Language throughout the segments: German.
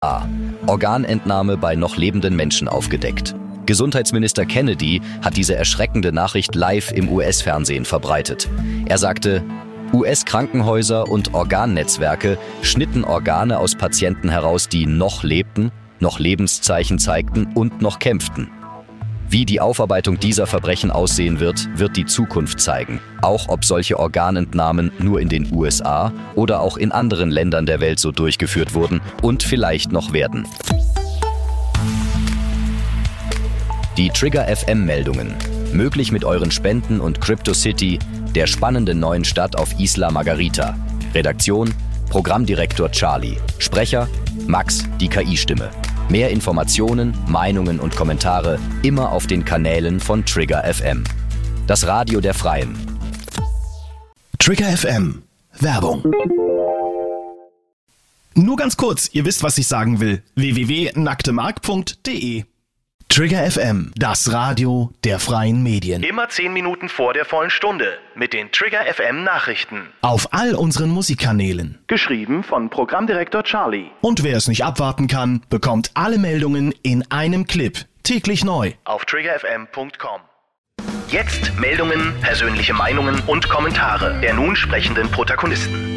A. Organentnahme bei noch lebenden Menschen aufgedeckt. Gesundheitsminister Kennedy hat diese erschreckende Nachricht live im US-Fernsehen verbreitet. Er sagte, US-Krankenhäuser und Organnetzwerke schnitten Organe aus Patienten heraus, die noch lebten, noch Lebenszeichen zeigten und noch kämpften. Wie die Aufarbeitung dieser Verbrechen aussehen wird, wird die Zukunft zeigen. Auch ob solche Organentnahmen nur in den USA oder auch in anderen Ländern der Welt so durchgeführt wurden und vielleicht noch werden. Die Trigger FM-Meldungen. Möglich mit euren Spenden und CryptoCity, der spannenden neuen Stadt auf Isla Margarita. Redaktion: Programmdirektor Charlie. Sprecher: Max, die KI-Stimme. Mehr Informationen, Meinungen und Kommentare immer auf den Kanälen von Trigger FM. Das Radio der Freien. Trigger FM. Werbung. Nur ganz kurz, ihr wisst, was ich sagen will. www.nacktemark.de. Trigger FM, das Radio der freien Medien. Immer 10 Minuten vor der vollen Stunde mit den Trigger FM Nachrichten. Auf all unseren Musikkanälen. Geschrieben von Programmdirektor Charlie. Und wer es nicht abwarten kann, bekommt alle Meldungen in einem Clip. Täglich neu. Auf triggerfm.com. Jetzt Meldungen, persönliche Meinungen und Kommentare der nun sprechenden Protagonisten.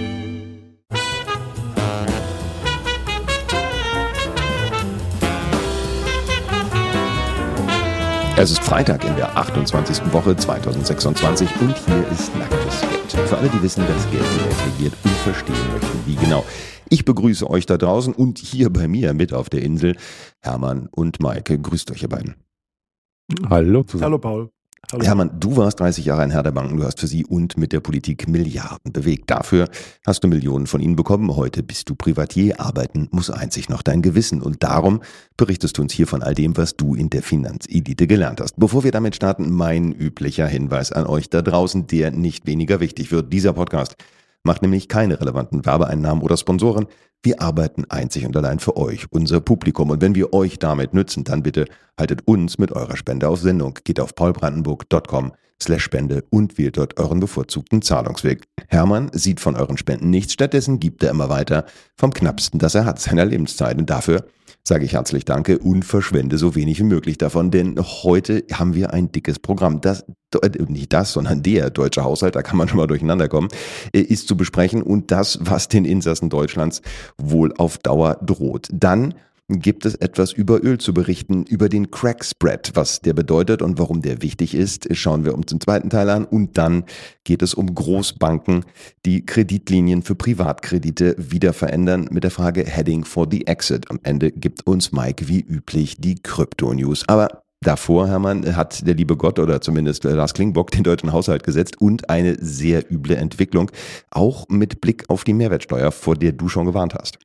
Es ist Freitag in der 28. Woche 2026 und hier ist Nacktes Geld. Für alle, die wissen, dass Geld die Welt regiert und verstehen möchten, wie genau. Ich begrüße euch da draußen und hier bei mir mit auf der Insel Hermann und Maike. Grüßt euch, ihr beiden. Hallo zusammen. Hallo Paul. Hallo. Hermann, du warst 30 Jahre ein Herr der Banken, du hast für sie und mit der Politik Milliarden bewegt. Dafür hast du Millionen von ihnen bekommen. Heute bist du Privatier, arbeiten muss einzig noch dein Gewissen. Und darum berichtest du uns hier von all dem, was du in der Finanzelite gelernt hast. Bevor wir damit starten, mein üblicher Hinweis an euch da draußen, der nicht weniger wichtig wird. Dieser Podcast macht nämlich keine relevanten Werbeeinnahmen oder Sponsoren. Wir arbeiten einzig und allein für euch, unser Publikum. Und wenn wir euch damit nützen, dann bitte haltet uns mit eurer Spende auf Sendung. Geht auf paulbrandenburg.com/Spende und wählt dort euren bevorzugten Zahlungsweg. Hermann sieht von euren Spenden nichts. Stattdessen gibt er immer weiter vom Knappsten, das er hat, seiner Lebenszeit. Und dafür sage ich herzlich Danke und verschwende so wenig wie möglich davon, denn heute haben wir ein dickes Programm. Sondern der deutsche Haushalt, da kann man schon mal durcheinander kommen, ist zu besprechen und das, was den Insassen Deutschlands wohl auf Dauer droht. Dann gibt es etwas über Öl zu berichten, über den Crack Spread, was der bedeutet und warum der wichtig ist, schauen wir uns im zweiten Teil an und dann geht es um Großbanken, die Kreditlinien für Privatkredite wieder verändern mit der Frage Heading for the Exit. Am Ende gibt uns Mike wie üblich die Krypto-News. Aber davor, Hermann, hat der liebe Gott oder zumindest Lars Klingbock den deutschen Haushalt gesetzt und eine sehr üble Entwicklung, auch mit Blick auf die Mehrwertsteuer, vor der du schon gewarnt hast.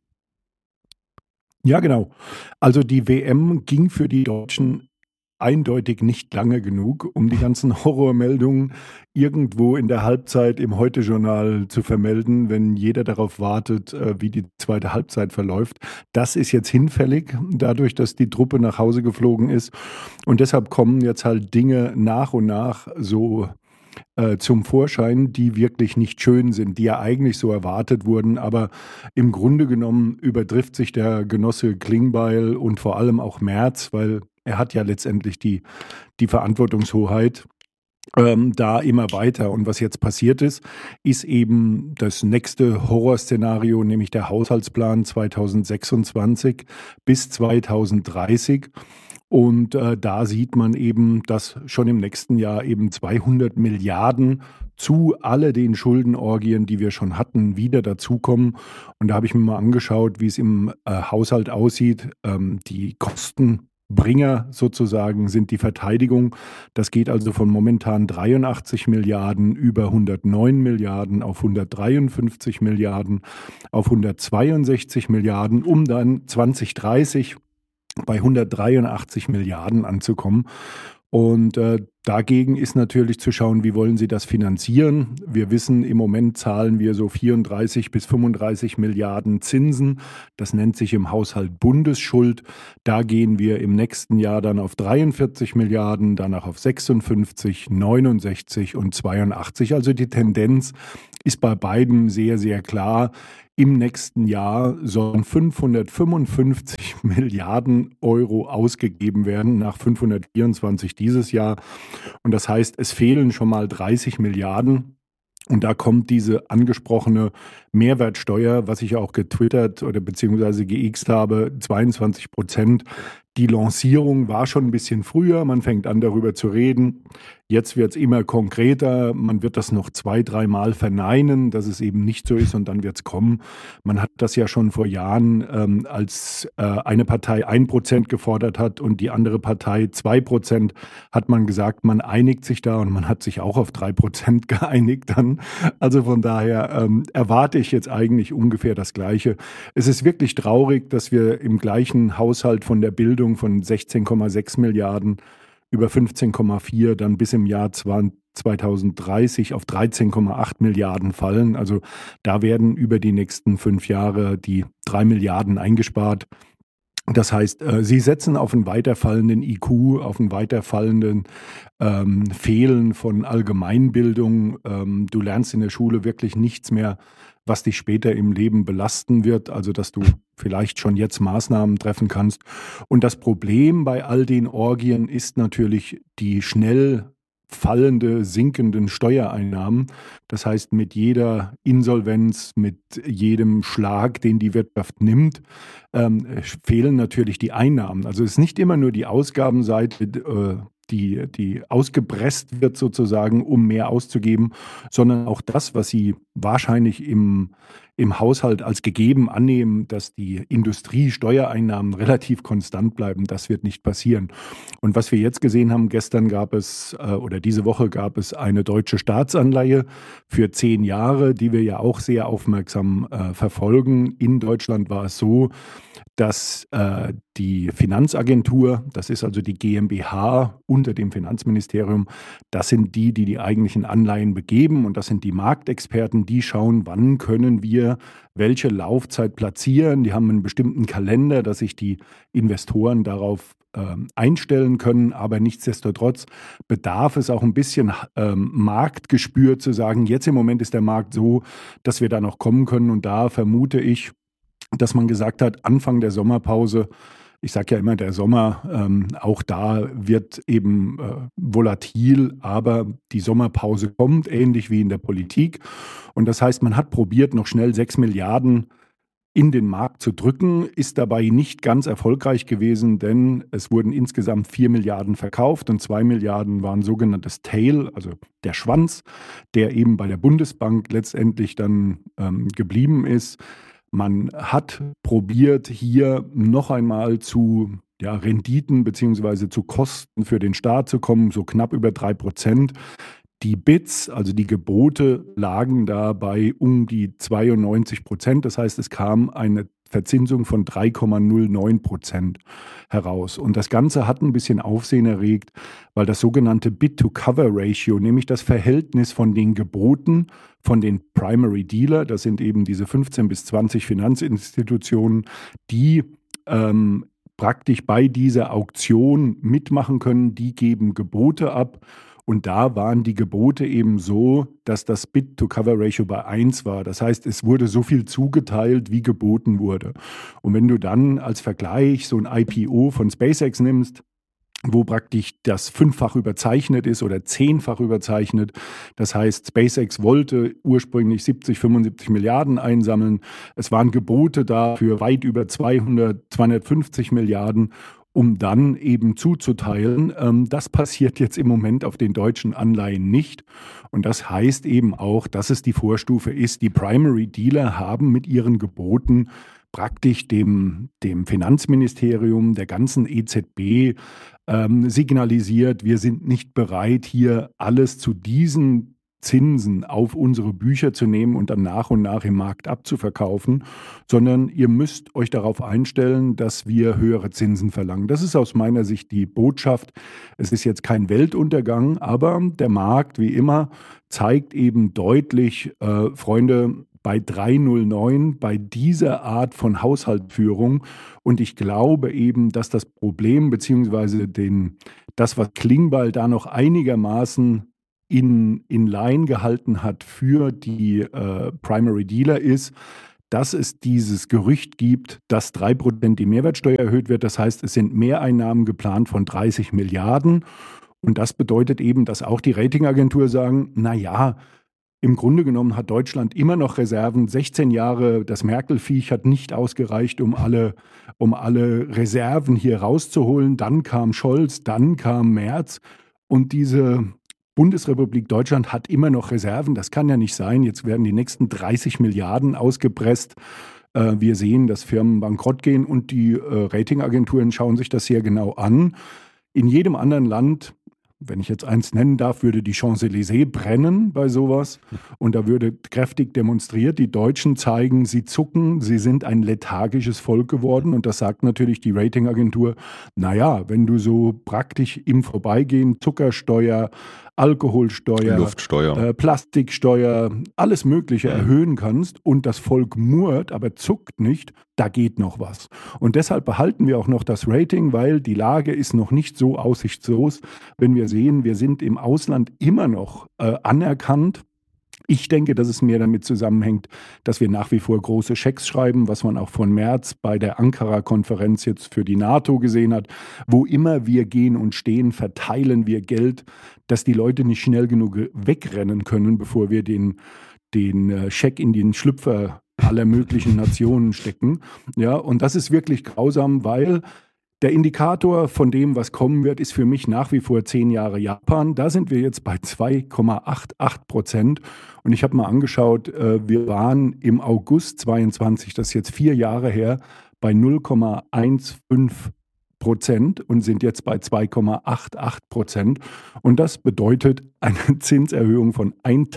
Ja, genau. Also die WM ging für die Deutschen eindeutig nicht lange genug, um die ganzen Horrormeldungen irgendwo in der Halbzeit im Heute-Journal zu vermelden, wenn jeder darauf wartet, wie die zweite Halbzeit verläuft. Das ist jetzt hinfällig, dadurch, dass die Truppe nach Hause geflogen ist. Und deshalb kommen jetzt halt Dinge nach und nach so zum Vorschein, die wirklich nicht schön sind, die ja eigentlich so erwartet wurden. Aber im Grunde genommen übertrifft sich der Genosse Klingbeil und vor allem auch Merz, weil er hat ja letztendlich die Verantwortungshoheit da immer weiter. Und was jetzt passiert ist eben das nächste Horrorszenario, nämlich der Haushaltsplan 2026 bis 2030. Und da sieht man eben, dass schon im nächsten Jahr eben 200 Milliarden zu all den Schuldenorgien, die wir schon hatten, wieder dazukommen. Und da habe ich mir mal angeschaut, wie es im Haushalt aussieht. Die Kostenbringer sozusagen sind die Verteidigung. Das geht also von momentan 83 Milliarden über 109 Milliarden auf 153 Milliarden auf 162 Milliarden, um dann 2030 bei 183 Milliarden anzukommen. Und Dagegen ist natürlich zu schauen, wie wollen Sie das finanzieren. Wir wissen, im Moment zahlen wir so 34 bis 35 Milliarden Zinsen. Das nennt sich im Haushalt Bundesschuld. Da gehen wir im nächsten Jahr dann auf 43 Milliarden, danach auf 56, 69 und 82. Also die Tendenz ist bei beiden sehr, sehr klar. Im nächsten Jahr sollen 555 Milliarden Euro ausgegeben werden, nach 524 dieses Jahr. Und das heißt, es fehlen schon mal 30 Milliarden. Und da kommt diese angesprochene Mehrwertsteuer, was ich auch getwittert oder beziehungsweise geixt habe, 22%. Die Lancierung war schon ein bisschen früher, man fängt an darüber zu reden. Jetzt wird es immer konkreter, man wird das noch 2-3 Mal verneinen, dass es eben nicht so ist und dann wird es kommen. Man hat das ja schon vor Jahren, als eine Partei 1% gefordert hat und die andere Partei 2%, hat man gesagt, man einigt sich da und man hat sich auch auf 3% geeinigt dann. Also von daher erwarte ich jetzt eigentlich ungefähr das Gleiche. Es ist wirklich traurig, dass wir im gleichen Haushalt von der Bildung von 16,6 Milliarden über 15,4 dann bis im Jahr 2030 auf 13,8 Milliarden fallen. Also da werden über die nächsten 5 Jahre die 3 Milliarden eingespart. Das heißt, sie setzen auf einen weiterfallenden IQ, auf einen weiterfallenden Fehlen von Allgemeinbildung. Du lernst in der Schule wirklich nichts mehr, was dich später im Leben belasten wird, also dass du vielleicht schon jetzt Maßnahmen treffen kannst. Und das Problem bei all den Orgien ist natürlich die schnell fallende, sinkenden Steuereinnahmen. Das heißt, mit jeder Insolvenz, mit jedem Schlag, den die Wirtschaft nimmt, fehlen natürlich die Einnahmen. Also es ist nicht immer nur die Ausgabenseite, die ausgepresst wird sozusagen, um mehr auszugeben, sondern auch das, was Sie wahrscheinlich im Haushalt als gegeben annehmen, dass die Industriesteuereinnahmen relativ konstant bleiben, das wird nicht passieren. Und was wir jetzt gesehen haben, gestern gab es oder diese Woche gab es eine deutsche Staatsanleihe für 10 Jahre, die wir ja auch sehr aufmerksam verfolgen. In Deutschland war es so, dass die Finanzagentur, das ist also die GmbH unter dem Finanzministerium, das sind die eigentlichen Anleihen begeben und das sind die Marktexperten, die schauen, wann können wir welche Laufzeit platzieren. Die haben einen bestimmten Kalender, dass sich die Investoren darauf einstellen können, aber nichtsdestotrotz bedarf es auch ein bisschen Marktgespür zu sagen, jetzt im Moment ist der Markt so, dass wir da noch kommen können und da vermute ich, dass man gesagt hat, Anfang der Sommerpause, ich sage ja immer, der Sommer, auch da wird eben volatil, aber die Sommerpause kommt, ähnlich wie in der Politik. Und das heißt, man hat probiert, noch schnell 6 Milliarden in den Markt zu drücken, ist dabei nicht ganz erfolgreich gewesen, denn es wurden insgesamt 4 Milliarden verkauft und 2 Milliarden waren sogenanntes Tail, also der Schwanz, der eben bei der Bundesbank letztendlich dann geblieben ist. Man hat probiert, hier noch einmal zu Renditen bzw. zu Kosten für den Staat zu kommen, so knapp über 3%. Die Bids, also die Gebote, lagen da bei um die 92%. Das heißt, es kam eine Verzinsung von 3,09% heraus. Und das Ganze hat ein bisschen Aufsehen erregt, weil das sogenannte Bid-to-Cover-Ratio, nämlich das Verhältnis von den Geboten von den Primary Dealer, das sind eben diese 15 bis 20 Finanzinstitutionen, die praktisch bei dieser Auktion mitmachen können, die geben Gebote ab. Und da waren die Gebote eben so, dass das Bid-to-Cover-Ratio bei 1 war. Das heißt, es wurde so viel zugeteilt, wie geboten wurde. Und wenn du dann als Vergleich so ein IPO von SpaceX nimmst, wo praktisch das 5-fach überzeichnet ist oder 10-fach überzeichnet. Das heißt, SpaceX wollte ursprünglich 75 Milliarden einsammeln. Es waren Gebote da für weit über 250 Milliarden, um dann eben zuzuteilen. Das passiert jetzt im Moment auf den deutschen Anleihen nicht. Und das heißt eben auch, dass es die Vorstufe ist. Die Primary Dealer haben mit ihren Geboten praktisch dem Finanzministerium, der ganzen EZB signalisiert, wir sind nicht bereit, hier alles zu diesen Zinsen auf unsere Bücher zu nehmen und dann nach und nach im Markt abzuverkaufen, sondern ihr müsst euch darauf einstellen, dass wir höhere Zinsen verlangen. Das ist aus meiner Sicht die Botschaft. Es ist jetzt kein Weltuntergang, aber der Markt, wie immer, zeigt eben deutlich, Freunde, bei 3,09, bei dieser Art von Haushaltsführung. Und ich glaube eben, dass das Problem beziehungsweise das, was Klingbeil da noch einigermaßen in Line gehalten hat für die Primary Dealer ist, dass es dieses Gerücht gibt, dass 3% die Mehrwertsteuer erhöht wird. Das heißt, es sind Mehreinnahmen geplant von 30 Milliarden. Und das bedeutet eben, dass auch die Ratingagentur sagen, naja, im Grunde genommen hat Deutschland immer noch Reserven. 16 Jahre, das Merkel-Viech hat nicht ausgereicht, um alle Reserven hier rauszuholen. Dann kam Scholz, dann kam Merz. Und diese Bundesrepublik Deutschland hat immer noch Reserven. Das kann ja nicht sein. Jetzt werden die nächsten 30 Milliarden ausgepresst. Wir sehen, dass Firmen bankrott gehen und die Ratingagenturen schauen sich das sehr genau an. In jedem anderen Land, wenn ich jetzt eins nennen darf, würde die Champs-Élysées brennen bei sowas. Und da würde kräftig demonstriert. Die Deutschen zeigen, sie zucken, sie sind ein lethargisches Volk geworden. Und das sagt natürlich die Ratingagentur, naja, wenn du so praktisch im Vorbeigehen Zuckersteuer, Alkoholsteuer, Luftsteuer, Plastiksteuer, alles Mögliche erhöhen kannst und das Volk murrt, aber zuckt nicht, da geht noch was. Und deshalb behalten wir auch noch das Rating, weil die Lage ist noch nicht so aussichtslos. Wenn wir sehen, wir sind im Ausland immer noch anerkannt. Ich denke, dass es mehr damit zusammenhängt, dass wir nach wie vor große Schecks schreiben, was man auch von Merz bei der Ankara-Konferenz jetzt für die NATO gesehen hat. Wo immer wir gehen und stehen, verteilen wir Geld, dass die Leute nicht schnell genug wegrennen können, bevor wir den Scheck in den Schlüpfer aller möglichen Nationen stecken. Ja, und das ist wirklich grausam, weil der Indikator von dem, was kommen wird, ist für mich nach wie vor 10 Jahre Japan. Da sind wir jetzt bei 2,88%. Und ich habe mal angeschaut, wir waren im August 22, das ist jetzt 4 Jahre her, bei 0,15% und sind jetzt bei 2,88%. Und das bedeutet eine Zinserhöhung von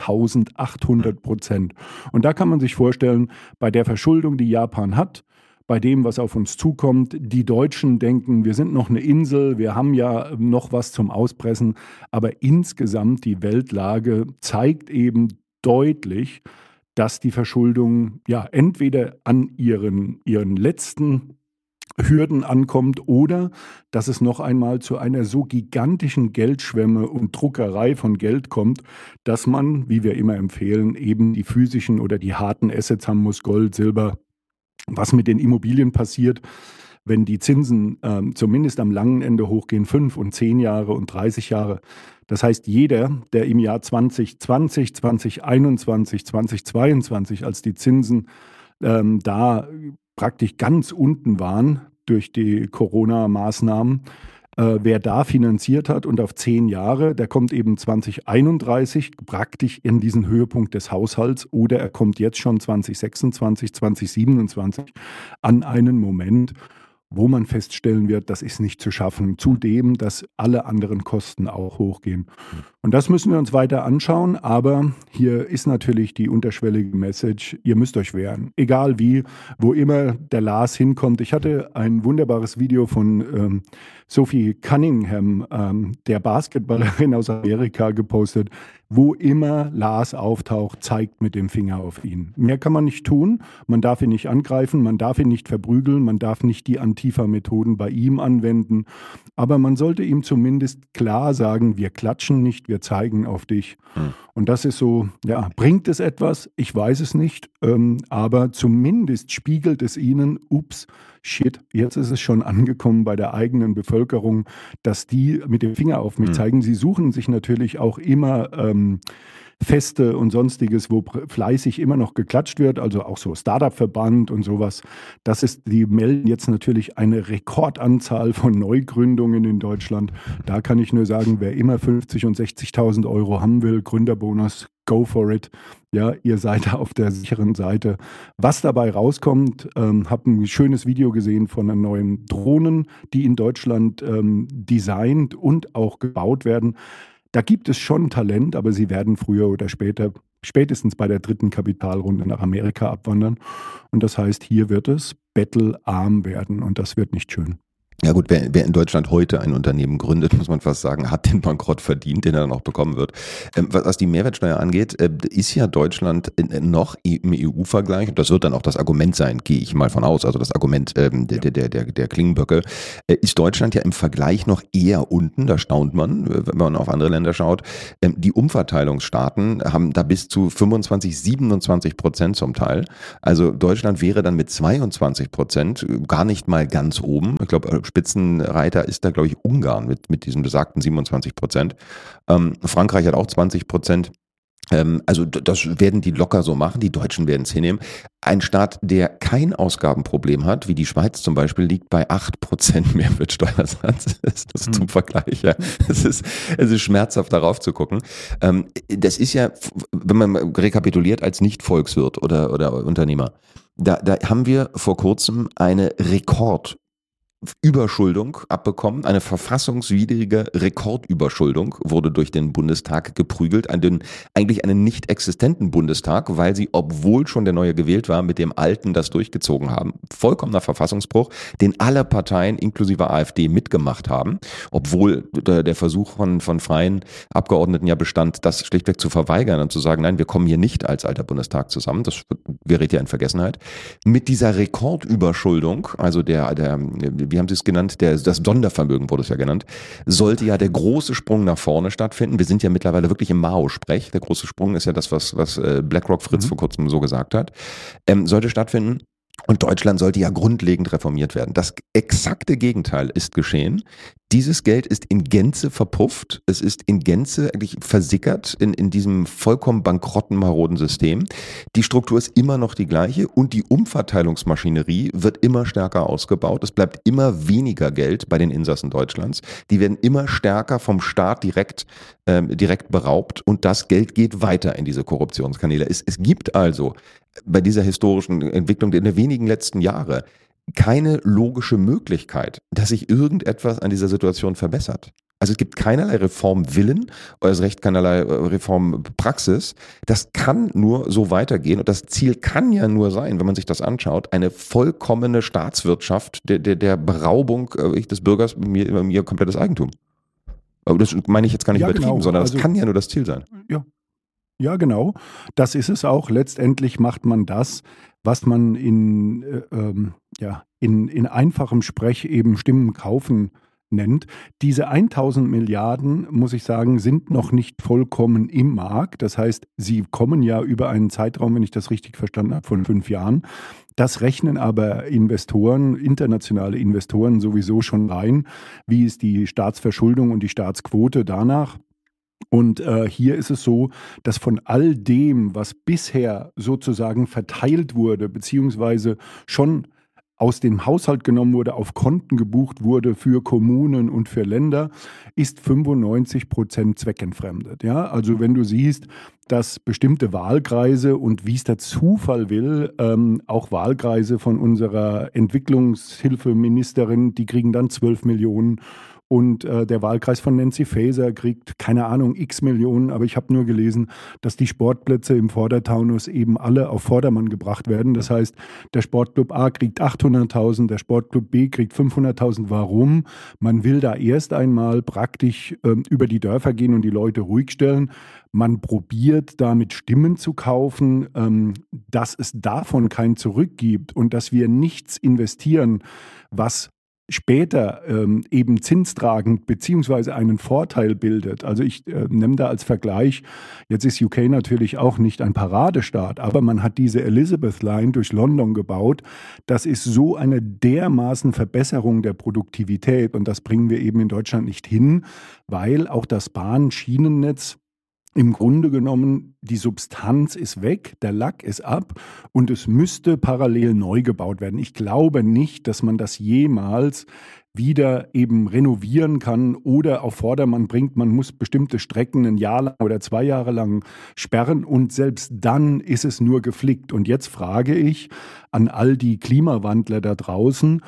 1800%. Und da kann man sich vorstellen, bei der Verschuldung, die Japan hat, bei dem, was auf uns zukommt. Die Deutschen denken, wir sind noch eine Insel, wir haben ja noch was zum Auspressen. Aber insgesamt die Weltlage zeigt eben deutlich, dass die Verschuldung ja entweder an ihren letzten Hürden ankommt oder dass es noch einmal zu einer so gigantischen Geldschwemme und Druckerei von Geld kommt, dass man, wie wir immer empfehlen, eben die physischen oder die harten Assets haben muss, Gold, Silber. Was mit den Immobilien passiert, wenn die Zinsen zumindest am langen Ende hochgehen, 5 und 10 Jahre und 30 Jahre. Das heißt, jeder, der im Jahr 2020, 2021, 2022, als die Zinsen da praktisch ganz unten waren durch die Corona-Maßnahmen, wer da finanziert hat und auf 10 Jahre, der kommt eben 2031 praktisch in diesen Höhepunkt des Haushalts oder er kommt jetzt schon 2026, 2027 an einen Moment, wo man feststellen wird, das ist nicht zu schaffen. Zudem, dass alle anderen Kosten auch hochgehen. Und das müssen wir uns weiter anschauen, aber hier ist natürlich die unterschwellige Message, ihr müsst euch wehren. Egal wie, wo immer der Lars hinkommt. Ich hatte ein wunderbares Video von Sophie Cunningham, der Basketballerin aus Amerika, gepostet. Wo immer Lars auftaucht, zeigt mit dem Finger auf ihn. Mehr kann man nicht tun. Man darf ihn nicht angreifen, man darf ihn nicht verprügeln, man darf nicht die Antifa-Methoden bei ihm anwenden. Aber man sollte ihm zumindest klar sagen, wir klatschen nicht, wir zeigen auf dich. Und das ist so, ja, bringt es etwas? Ich weiß es nicht. Aber zumindest spiegelt es ihnen, ups, shit, jetzt ist es schon angekommen bei der eigenen Bevölkerung, dass die mit dem Finger auf mich zeigen. Sie suchen sich natürlich auch immer Feste und Sonstiges, wo fleißig immer noch geklatscht wird, also auch so Startup-Verband und sowas. Die melden jetzt natürlich eine Rekordanzahl von Neugründungen in Deutschland. Da kann ich nur sagen, wer immer 50.000 und 60.000 Euro haben will, Gründerbonus, go for it. Ja, ihr seid auf der sicheren Seite. Was dabei rauskommt, habe ein schönes Video gesehen von einer neuen Drohnen, die in Deutschland designt und auch gebaut werden. Da gibt es schon Talent, aber sie werden früher oder später, spätestens bei der 3. Kapitalrunde nach Amerika abwandern. Und das heißt, hier wird es bettelarm werden und das wird nicht schön. Ja gut, wer in Deutschland heute ein Unternehmen gründet, muss man fast sagen, hat den Bankrott verdient, den er dann auch bekommen wird. Was die Mehrwertsteuer angeht, ist ja Deutschland noch im EU-Vergleich, und das wird dann auch das Argument sein, gehe ich mal von aus, also das Argument der Klingenböcke, ist Deutschland ja im Vergleich noch eher unten, da staunt man, wenn man auf andere Länder schaut. Die Umverteilungsstaaten haben da bis zu 25-27% zum Teil. Also Deutschland wäre dann mit 22% gar nicht mal ganz oben. Ich glaube, Spitzenreiter ist da, glaube ich, Ungarn mit diesen besagten 27%. Frankreich hat auch 20%. Also das werden die locker so machen, die Deutschen werden es hinnehmen. Ein Staat, der kein Ausgabenproblem hat, wie die Schweiz zum Beispiel, liegt bei 8% Mehrwertsteuersatz. Das ist zum Vergleich. Ja. Es ist schmerzhaft darauf zu gucken. Das ist ja, wenn man rekapituliert als Nicht-Volkswirt oder Unternehmer, da haben wir vor kurzem eine Rekordüberschuldung abbekommen. Eine verfassungswidrige Rekordüberschuldung wurde durch den Bundestag geprügelt, eigentlich einen nicht existenten Bundestag, weil sie, obwohl schon der neue gewählt war, mit dem alten das durchgezogen haben. Vollkommener Verfassungsbruch, den alle Parteien inklusive AfD mitgemacht haben, obwohl der Versuch von freien Abgeordneten ja bestand, das schlichtweg zu verweigern und zu sagen, nein, wir kommen hier nicht als alter Bundestag zusammen. Das gerät ja in Vergessenheit. Mit dieser Rekordüberschuldung, also wie haben Sie es genannt, das Sondervermögen wurde es ja genannt, sollte ja der große Sprung nach vorne stattfinden. Wir sind ja mittlerweile wirklich im Mao-Sprech. Der große Sprung ist ja das, was BlackRock Fritz vor kurzem so gesagt hat. Sollte stattfinden. Und Deutschland sollte ja grundlegend reformiert werden. Das exakte Gegenteil ist geschehen. Dieses Geld ist in Gänze verpufft. Es ist in Gänze eigentlich versickert in diesem vollkommen bankrotten, maroden System. Die Struktur ist immer noch die gleiche und die Umverteilungsmaschinerie wird immer stärker ausgebaut. Es bleibt immer weniger Geld bei den Insassen Deutschlands. Die werden immer stärker vom Staat direkt beraubt und das Geld geht weiter in diese Korruptionskanäle. Es gibt also bei dieser historischen Entwicklung der wenigen letzten Jahre keine logische Möglichkeit, dass sich irgendetwas an dieser Situation verbessert. Also es gibt keinerlei Reformwillen oder erst recht keinerlei Reformpraxis. Das kann nur so weitergehen und das Ziel kann ja nur sein, wenn man sich das anschaut, eine vollkommene Staatswirtschaft der Beraubung des Bürgers mir komplettes Eigentum. Aber das meine ich jetzt gar nicht übertrieben, genau, sondern das kann ja nur das Ziel sein. Ja, genau. Das ist es auch. Letztendlich macht man das, was man in einfachem Sprech eben Stimmen kaufen nennt. Diese 1000 Milliarden, muss ich sagen, sind noch nicht vollkommen im Markt. Das heißt, sie kommen ja über einen Zeitraum, wenn ich das richtig verstanden habe, von 5 Jahren. Das rechnen aber Investoren, internationale Investoren sowieso schon rein. Wie ist die Staatsverschuldung und die Staatsquote danach? Und hier ist es so, dass von all dem, was bisher sozusagen verteilt wurde, beziehungsweise schon aus dem Haushalt genommen wurde, auf Konten gebucht wurde für Kommunen und für Länder, ist 95% zweckentfremdet. Ja? Also wenn du siehst, dass bestimmte Wahlkreise und wie es der Zufall will, auch Wahlkreise von unserer Entwicklungshilfeministerin, die kriegen dann 12 Millionen. Und der Wahlkreis von Nancy Faeser kriegt, keine Ahnung, x Millionen, aber ich habe nur gelesen, dass die Sportplätze im Vordertaunus eben alle auf Vordermann gebracht werden. Das heißt, der Sportclub A kriegt 800.000, der Sportclub B kriegt 500.000. Warum? Man will da erst einmal praktisch über die Dörfer gehen und die Leute ruhig stellen. Man probiert damit Stimmen zu kaufen, dass es davon kein Zurück gibt und dass wir nichts investieren, was später eben zinstragend beziehungsweise einen Vorteil bildet. Also ich nehme da als Vergleich, jetzt ist UK natürlich auch nicht ein Paradestaat, aber man hat diese Elizabeth Line durch London gebaut. Das ist so eine dermaßen Verbesserung der Produktivität und das bringen wir eben in Deutschland nicht hin, weil auch das Bahnschienennetz im Grunde genommen, die Substanz ist weg, der Lack ist ab und es müsste parallel neu gebaut werden. Ich glaube nicht, dass man das jemals wieder eben renovieren kann oder auf Vordermann bringt. Man muss bestimmte Strecken ein Jahr lang oder 2 Jahre lang sperren und selbst dann ist es nur geflickt. Und jetzt frage ich an all die Klimawandler da draußen,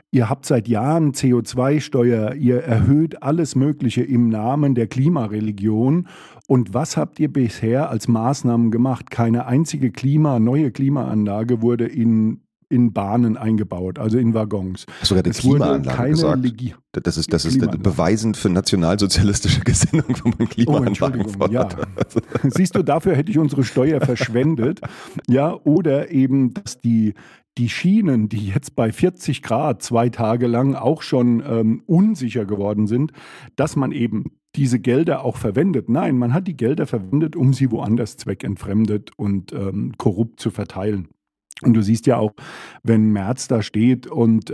Ihr habt seit Jahren CO2-Steuer, ihr erhöht alles Mögliche im Namen der Klimareligion. Und was habt ihr bisher als Maßnahmen gemacht? Keine einzige neue Klimaanlage wurde in Bahnen eingebaut, also in Waggons. Hast du gerade Klimaanlage gesagt? Das ist beweisend für nationalsozialistische Gesinnung, wenn man Klimaanlagen fordert. Ja. Siehst du, dafür hätte ich unsere Steuer verschwendet. Ja, oder eben, dass die Schienen, die jetzt bei 40 Grad 2 Tage lang auch schon unsicher geworden sind, dass man eben diese Gelder auch verwendet. Nein, man hat die Gelder verwendet, um sie woanders zweckentfremdet und korrupt zu verteilen. Und du siehst ja auch, wenn Merz da steht und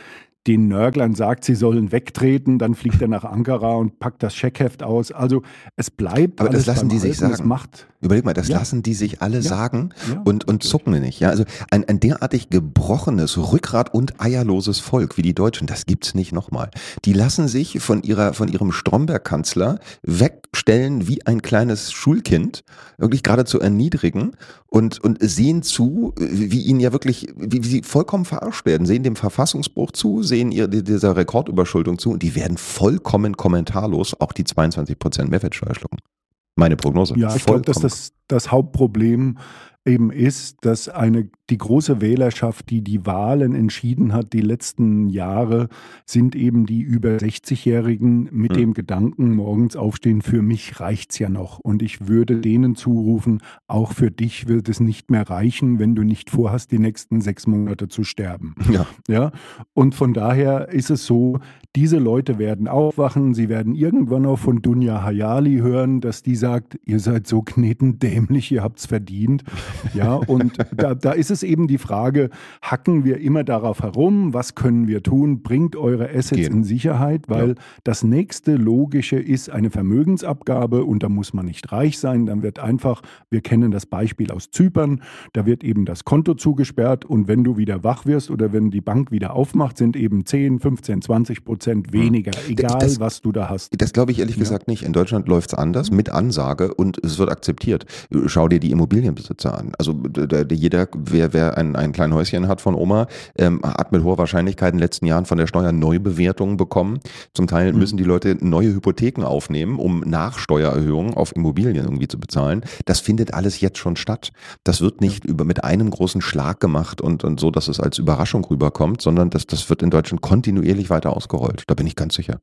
den Nörglern sagt, sie sollen wegtreten, dann fliegt er nach Ankara und packt das Scheckheft aus. Also es bleibt aber alles das lassen die sich sagen. Überleg mal, das Ja. lassen die sich alle sagen Ja, und zucken nicht. Ja, also ein derartig gebrochenes, rückgrat- und eierloses Volk wie die Deutschen, das gibt's nicht nochmal. Die lassen sich von ihrem Stromberg-Kanzler wegstellen wie ein kleines Schulkind, wirklich geradezu erniedrigen und sehen zu, wie ihnen ja wirklich, wie sie vollkommen verarscht werden, sehen dem Verfassungsbruch zu, sehen dieser Rekordüberschuldung zu und die werden vollkommen kommentarlos auch die 22% Mehrwertsteuer schlucken. Meine Prognose. Ja, ich glaube, dass das Hauptproblem eben ist, dass die große Wählerschaft, die die Wahlen entschieden hat, die letzten Jahre, sind eben die über 60-Jährigen mit dem Gedanken, morgens aufstehen, für mich reicht's ja noch. Und ich würde denen zurufen, auch für dich wird es nicht mehr reichen, wenn du nicht vorhast, die nächsten 6 Monate zu sterben. Ja? Und von daher ist es so, diese Leute werden aufwachen, sie werden irgendwann auch von Dunja Hayali hören, dass die sagt, ihr seid so knetendämlich, ihr habt's verdient. Ja, und da ist es eben die Frage, hacken wir immer darauf herum, was können wir tun, bringt eure Assets in Sicherheit, weil das nächste Logische ist eine Vermögensabgabe und da muss man nicht reich sein, dann wird einfach, wir kennen das Beispiel aus Zypern, da wird eben das Konto zugesperrt und wenn du wieder wach wirst oder wenn die Bank wieder aufmacht, sind eben 10, 15, 20% weniger, egal was du da hast. Das glaube ich ehrlich gesagt nicht. In Deutschland läuft es anders, mit Ansage und es wird akzeptiert. Schau dir die Immobilienbesitzer an. Also jeder, wer ein kleines Häuschen hat von Oma, hat mit hoher Wahrscheinlichkeit in den letzten Jahren von der Steuer Neubewertungen bekommen. Zum Teil müssen die Leute neue Hypotheken aufnehmen, um Nachsteuererhöhungen auf Immobilien irgendwie zu bezahlen. Das findet alles jetzt schon statt. Das wird nicht mit einem großen Schlag gemacht und so, dass es als Überraschung rüberkommt, sondern das wird in Deutschland kontinuierlich weiter ausgerollt. Da bin ich ganz sicher.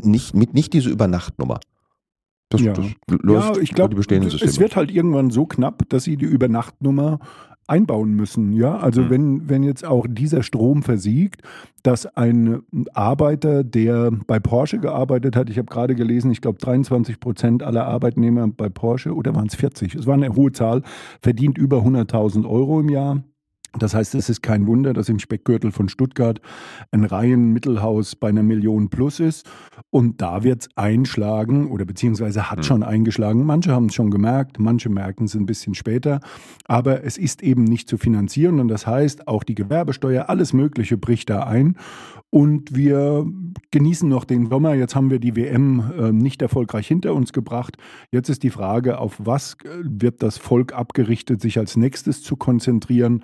Nicht diese Übernachtnummer. Das läuft ich glaube, die bestehenden Systeme. Es wird halt irgendwann so knapp, dass sie die Übernachtnummer einbauen müssen. Ja, also wenn jetzt auch dieser Strom versiegt, dass ein Arbeiter, der bei Porsche gearbeitet hat, ich habe gerade gelesen, ich glaube 23% aller Arbeitnehmer bei Porsche, oder waren es 40? Es war eine hohe Zahl, verdient über 100.000 Euro im Jahr. Das heißt, es ist kein Wunder, dass im Speckgürtel von Stuttgart ein Reihenmittelhaus bei 1 Million plus ist. Und da wird es einschlagen oder beziehungsweise hat schon eingeschlagen. Manche haben es schon gemerkt, manche merken es ein bisschen später. Aber es ist eben nicht zu finanzieren. Und das heißt, auch die Gewerbesteuer, alles Mögliche bricht da ein. Und wir genießen noch den Sommer. Jetzt haben wir die WM nicht erfolgreich hinter uns gebracht. Jetzt ist die Frage, auf was wird das Volk abgerichtet, sich als nächstes zu konzentrieren.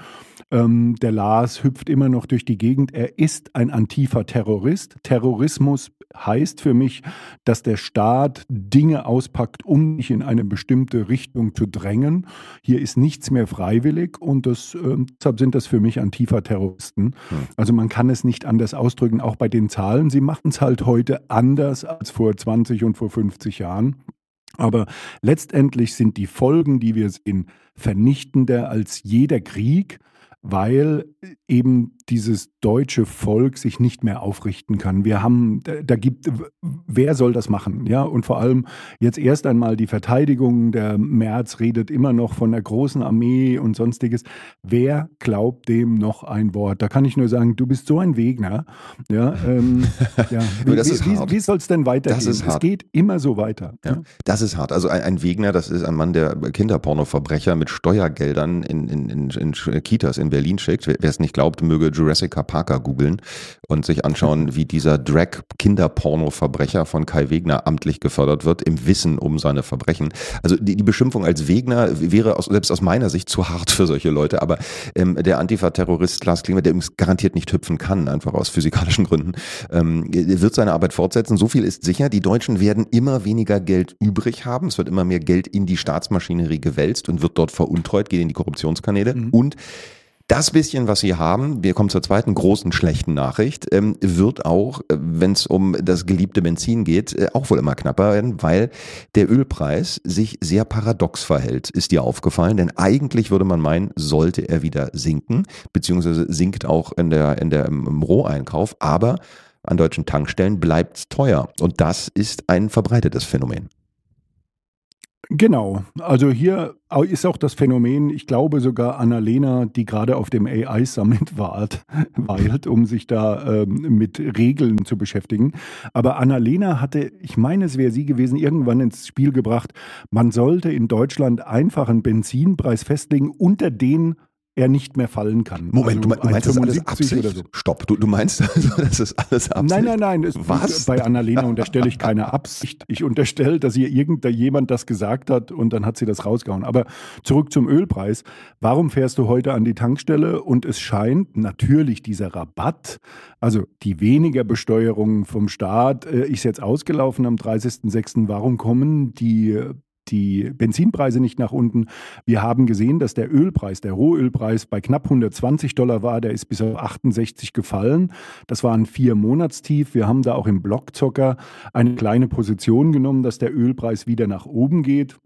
Der Lars hüpft immer noch durch die Gegend. Er ist ein Antifa-Terrorist. Terrorismus heißt für mich, dass der Staat Dinge auspackt, um dich in eine bestimmte Richtung zu drängen. Hier ist nichts mehr freiwillig und deshalb sind das für mich Antifa-Terroristen. Also man kann es nicht anders ausdrücken, auch bei den Zahlen. Sie machen es halt heute anders als vor 20 und vor 50 Jahren. Aber letztendlich sind die Folgen, die wir sehen, vernichtender als jeder Krieg, weil eben dieses deutsche Volk sich nicht mehr aufrichten kann. Wer soll das machen? Ja, und vor allem jetzt erst einmal die Verteidigung. Der Merz redet immer noch von der großen Armee und sonstiges. Wer glaubt dem noch ein Wort? Da kann ich nur sagen, du bist so ein Wegner. Ja, wie soll es denn weitergehen? Es geht immer so weiter. Ja, das ist hart. Also ein Wegner, das ist ein Mann, der Kinderpornoverbrecher mit Steuergeldern in Kitas in Berlin schickt. Wer es nicht glaubt, möge Jurassica Parker googeln und sich anschauen, wie dieser Drag-Kinderporno-Verbrecher von Kai Wegner amtlich gefördert wird, im Wissen um seine Verbrechen. Also die Beschimpfung als Wegner wäre selbst aus meiner Sicht zu hart für solche Leute, aber der Antifa-Terrorist Klaas Klima, der übrigens garantiert nicht hüpfen kann, einfach aus physikalischen Gründen, wird seine Arbeit fortsetzen. So viel ist sicher, die Deutschen werden immer weniger Geld übrig haben, es wird immer mehr Geld in die Staatsmaschinerie gewälzt und wird dort veruntreut, geht in die Korruptionskanäle und das bisschen, was sie haben, wir kommen zur zweiten großen schlechten Nachricht, wird auch, wenn es um das geliebte Benzin geht, auch wohl immer knapper werden, weil der Ölpreis sich sehr paradox verhält. Ist dir aufgefallen? Denn eigentlich würde man meinen, sollte er wieder sinken, beziehungsweise sinkt auch im Roheinkauf, aber an deutschen Tankstellen bleibt es teuer. Und das ist ein verbreitetes Phänomen. Genau, also hier ist auch das Phänomen, ich glaube sogar Annalena, die gerade auf dem AI-Summit weilt, um sich da mit Regeln zu beschäftigen. Aber Annalena hatte, ich meine es wäre sie gewesen, irgendwann ins Spiel gebracht, man sollte in Deutschland einfach einen Benzinpreis festlegen, unter den er nicht mehr fallen kann. Moment, also du meinst das alles Absicht? So. Stopp, du meinst also, das ist alles Absicht? Nein. Was? Bei Annalena unterstelle ich keine Absicht. Ich unterstelle, dass ihr irgendjemand das gesagt hat und dann hat sie das rausgehauen. Aber zurück zum Ölpreis. Warum fährst du heute an die Tankstelle und es scheint natürlich dieser Rabatt, also die weniger Besteuerung vom Staat, ist jetzt ausgelaufen am 30.06. Warum kommen die Benzinpreise nicht nach unten? Wir haben gesehen, dass der Ölpreis, der Rohölpreis bei knapp $120 war, der ist bis auf 68 gefallen. Das war ein 4-Monatstief. Wir haben da auch im Blockzocker eine kleine Position genommen, dass der Ölpreis wieder nach oben geht.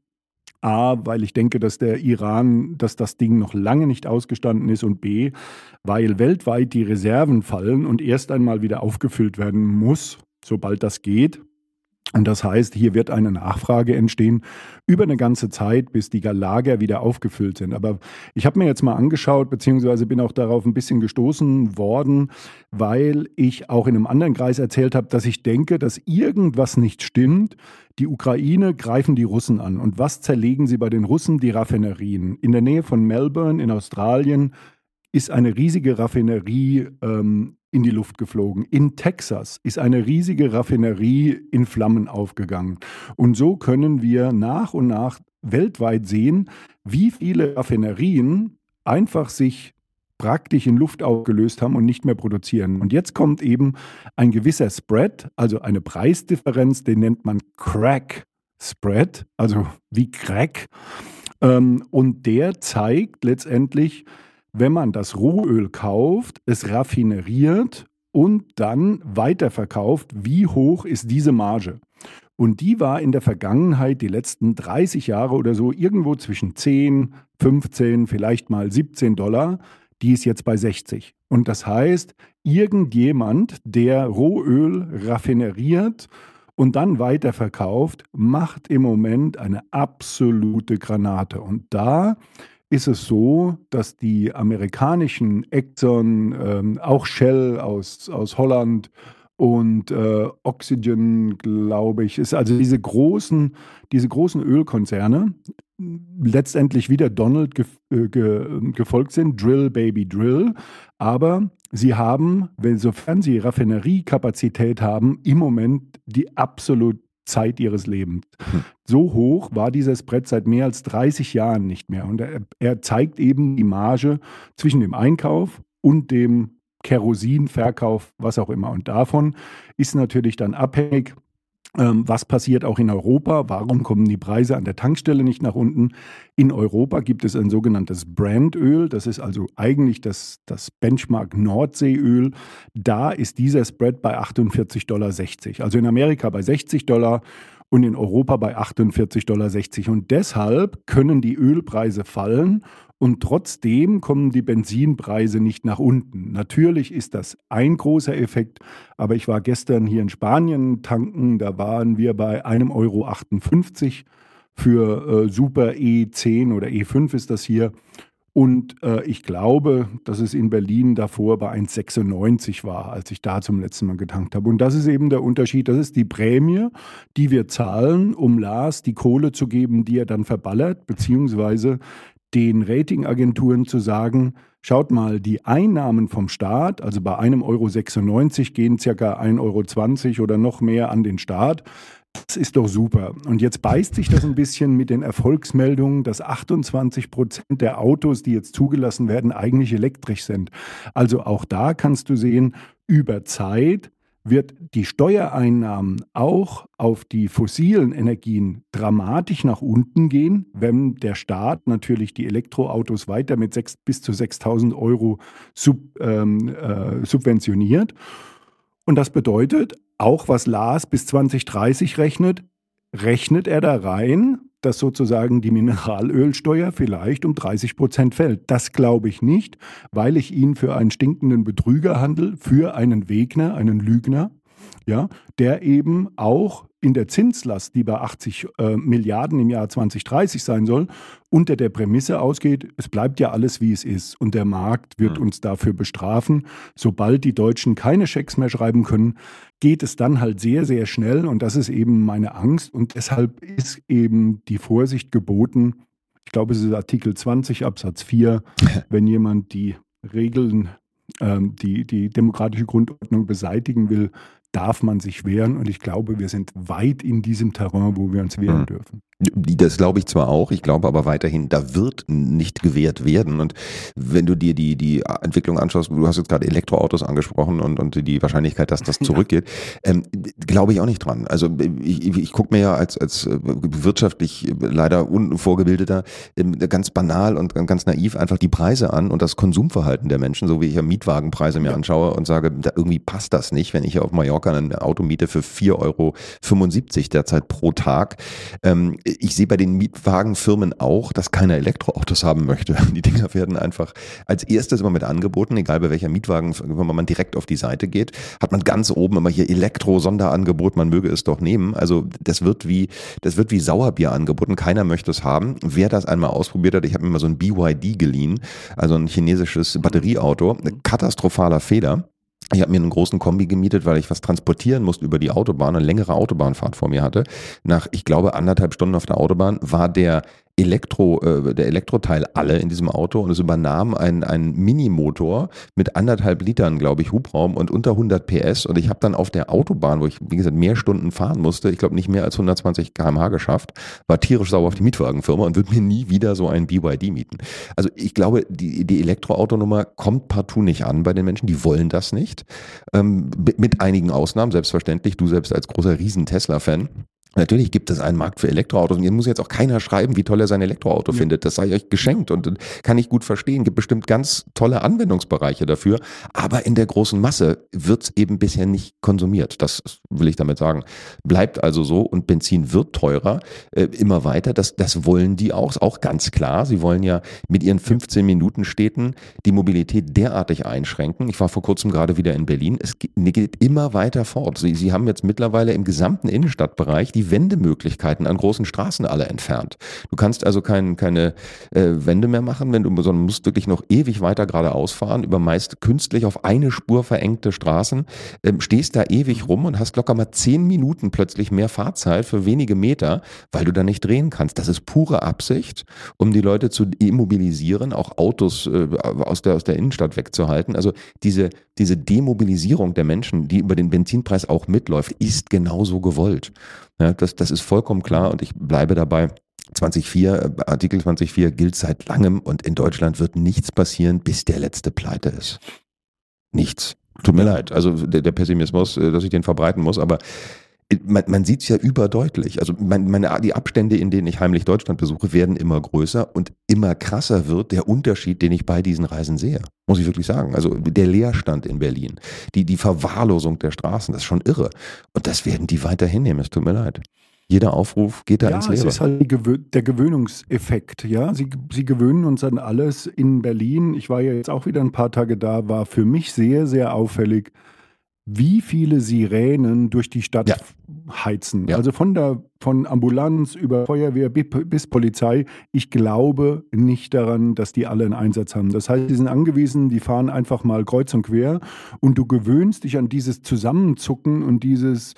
A, weil ich denke, dass der Iran, dass das Ding noch lange nicht ausgestanden ist und B, weil weltweit die Reserven fallen und erst einmal wieder aufgefüllt werden muss, sobald das geht. Und das heißt, hier wird eine Nachfrage entstehen über eine ganze Zeit, bis die Lager wieder aufgefüllt sind. Aber ich habe mir jetzt mal angeschaut, beziehungsweise bin auch darauf ein bisschen gestoßen worden, weil ich auch in einem anderen Kreis erzählt habe, dass ich denke, dass irgendwas nicht stimmt. Die Ukraine greifen die Russen an. Und was zerlegen sie bei den Russen? Die Raffinerien. In der Nähe von Melbourne in Australien ist eine riesige Raffinerie in die Luft geflogen. In Texas ist eine riesige Raffinerie in Flammen aufgegangen. Und so können wir nach und nach weltweit sehen, wie viele Raffinerien einfach sich praktisch in Luft aufgelöst haben und nicht mehr produzieren. Und jetzt kommt eben ein gewisser Spread, also eine Preisdifferenz, den nennt man Crack Spread, also wie Crack. Und der zeigt letztendlich, wenn man das Rohöl kauft, es raffineriert und dann weiterverkauft, wie hoch ist diese Marge? Und die war in der Vergangenheit, die letzten 30 Jahre oder so, irgendwo zwischen 10, 15, vielleicht mal $17. Die ist jetzt bei 60. Und das heißt, irgendjemand, der Rohöl raffineriert und dann weiterverkauft, macht im Moment eine absolute Granate. Und da ist es so, dass die amerikanischen Exxon, auch Shell aus Holland und Oxygen, glaube ich, ist also diese großen Ölkonzerne letztendlich wieder Donald gefolgt sind, Drill Baby Drill, aber sie haben, sofern sie Raffineriekapazität haben, im Moment die absolut Zeit ihres Lebens. So hoch war dieser Spread seit mehr als 30 Jahren nicht mehr. Und er zeigt eben die Marge zwischen dem Einkauf und dem Kerosinverkauf, was auch immer. Und davon ist natürlich dann abhängig, was passiert auch in Europa? Warum kommen die Preise an der Tankstelle nicht nach unten? In Europa gibt es ein sogenanntes Brandöl. Das ist also eigentlich das Benchmark Nordseeöl. Da ist dieser Spread bei $48,60. Also in Amerika bei $60 und in Europa bei $48,60. Und deshalb können die Ölpreise fallen und trotzdem kommen die Benzinpreise nicht nach unten. Natürlich ist das ein großer Effekt, aber ich war gestern hier in Spanien tanken, da waren wir bei €1,58 für Super E10 oder E5 ist das hier. Und ich glaube, dass es in Berlin davor bei 1,96 war, als ich da zum letzten Mal getankt habe. Und das ist eben der Unterschied. Das ist die Prämie, die wir zahlen, um Lars die Kohle zu geben, die er dann verballert, beziehungsweise den Ratingagenturen zu sagen, schaut mal, die Einnahmen vom Staat, also bei 1,96 € gehen ca. 1,20 € oder noch mehr an den Staat. Das ist doch super. Und jetzt beißt sich das ein bisschen mit den Erfolgsmeldungen, dass 28% der Autos, die jetzt zugelassen werden, eigentlich elektrisch sind. Also auch da kannst du sehen, über Zeit wird die Steuereinnahmen auch auf die fossilen Energien dramatisch nach unten gehen, wenn der Staat natürlich die Elektroautos weiter mit bis zu 6.000 € subventioniert. Und das bedeutet, auch was Lars bis 2030 rechnet er da rein, dass sozusagen die Mineralölsteuer vielleicht um 30% fällt. Das glaube ich nicht, weil ich ihn für einen stinkenden Betrüger handle, für einen Wegner, einen Lügner, ja, der eben auch in der Zinslast, die bei 80 Milliarden im Jahr 2030 sein soll, unter der Prämisse ausgeht, es bleibt ja alles, wie es ist. Und der Markt wird uns dafür bestrafen. Sobald die Deutschen keine Schecks mehr schreiben können, geht es dann halt sehr, sehr schnell. Und das ist eben meine Angst. Und deshalb ist eben die Vorsicht geboten. Ich glaube, es ist Artikel 20 Absatz 4, wenn jemand die Regeln, die demokratische Grundordnung beseitigen will, darf man sich wehren. Und ich glaube, wir sind weit in diesem Terrain, wo wir uns wehren dürfen. Das glaube ich zwar auch, ich glaube aber weiterhin, da wird nicht gewehrt werden. Und wenn du dir die Entwicklung anschaust, du hast jetzt gerade Elektroautos angesprochen und die Wahrscheinlichkeit, dass das zurückgeht, glaube ich auch nicht dran. Also ich gucke mir ja als wirtschaftlich leider unvorgebildeter ganz banal und ganz naiv einfach die Preise an und das Konsumverhalten der Menschen, so wie ich ja Mietwagenpreise mir anschaue und sage, da irgendwie passt das nicht, wenn ich auf Mallorca ein Auto miete für 4,75 € derzeit pro Tag. Ich sehe bei den Mietwagenfirmen auch, dass keiner Elektroautos haben möchte. Die Dinger werden einfach als erstes immer mit angeboten, egal bei welcher Mietwagenfirma man direkt auf die Seite geht, hat man ganz oben immer hier Elektro-Sonderangebot, man möge es doch nehmen. Also das wird wie Sauerbier angeboten, keiner möchte es haben. Wer das einmal ausprobiert hat, ich habe mir mal so ein BYD geliehen, also ein chinesisches Batterieauto, katastrophaler Fehler. Ich habe mir einen großen Kombi gemietet, weil ich was transportieren musste über die Autobahn, eine längere Autobahnfahrt vor mir hatte. Nach, ich glaube, 1,5 Stunden auf der Autobahn war der Elektroteil alle in diesem Auto und es übernahm ein Minimotor mit 1,5 Litern, glaube ich, Hubraum und unter 100 PS und ich habe dann auf der Autobahn, wo ich, wie gesagt, mehr Stunden fahren musste, ich glaube nicht mehr als 120 km/h geschafft, war tierisch sauer auf die Mietwagenfirma und würde mir nie wieder so ein BYD mieten. Also ich glaube, die Elektroautonummer kommt partout nicht an bei den Menschen, die wollen das nicht. Mit einigen Ausnahmen, selbstverständlich, du selbst als großer Riesen-Tesla-Fan. Natürlich gibt es einen Markt für Elektroautos und hier muss jetzt auch keiner schreiben, wie toll er sein Elektroauto findet. Das sei euch geschenkt und kann ich gut verstehen. Gibt bestimmt ganz tolle Anwendungsbereiche dafür. Aber in der großen Masse wird es eben bisher nicht konsumiert. Das will ich damit sagen. Bleibt also so und Benzin wird teurer, immer weiter. Das wollen die auch. Ist auch ganz klar. Sie wollen ja mit ihren 15-Minuten-Städten die Mobilität derartig einschränken. Ich war vor kurzem gerade wieder in Berlin. Es geht immer weiter fort. Sie haben jetzt mittlerweile im gesamten Innenstadtbereich die Wendemöglichkeiten an großen Straßen alle entfernt. Du kannst also keine Wende mehr machen, sondern musst wirklich noch ewig weiter geradeaus fahren, über meist künstlich auf eine Spur verengte Straßen, stehst da ewig rum und hast locker mal 10 Minuten plötzlich mehr Fahrzeit für wenige Meter, weil du da nicht drehen kannst. Das ist pure Absicht, um die Leute zu immobilisieren, auch Autos aus der Innenstadt wegzuhalten. Also diese Demobilisierung der Menschen, die über den Benzinpreis auch mitläuft, ist genauso gewollt. Ja, das ist vollkommen klar und ich bleibe dabei. Artikel 20.4 gilt seit langem und in Deutschland wird nichts passieren, bis der letzte pleite ist. Nichts. Tut mir leid, also der Pessimismus, dass ich den verbreiten muss, aber man sieht es ja überdeutlich. Also die Abstände, in denen ich heimlich Deutschland besuche, werden immer größer und immer krasser wird der Unterschied, den ich bei diesen Reisen sehe. Muss ich wirklich sagen. Also der Leerstand in Berlin, die Verwahrlosung der Straßen, das ist schon irre. Und das werden die weiter hinnehmen, es tut mir leid. Jeder Aufruf geht da ins Leere. Ja, es ist halt der Gewöhnungseffekt. Ja, sie gewöhnen uns an alles. In Berlin, ich war ja jetzt auch wieder ein paar Tage da, war für mich sehr, sehr auffällig, wie viele Sirenen durch die Stadt heizen. Ja. Also von Ambulanz über Feuerwehr bis Polizei. Ich glaube nicht daran, dass die alle einen Einsatz haben. Das heißt, die sind angewiesen, die fahren einfach mal kreuz und quer und du gewöhnst dich an dieses Zusammenzucken und diese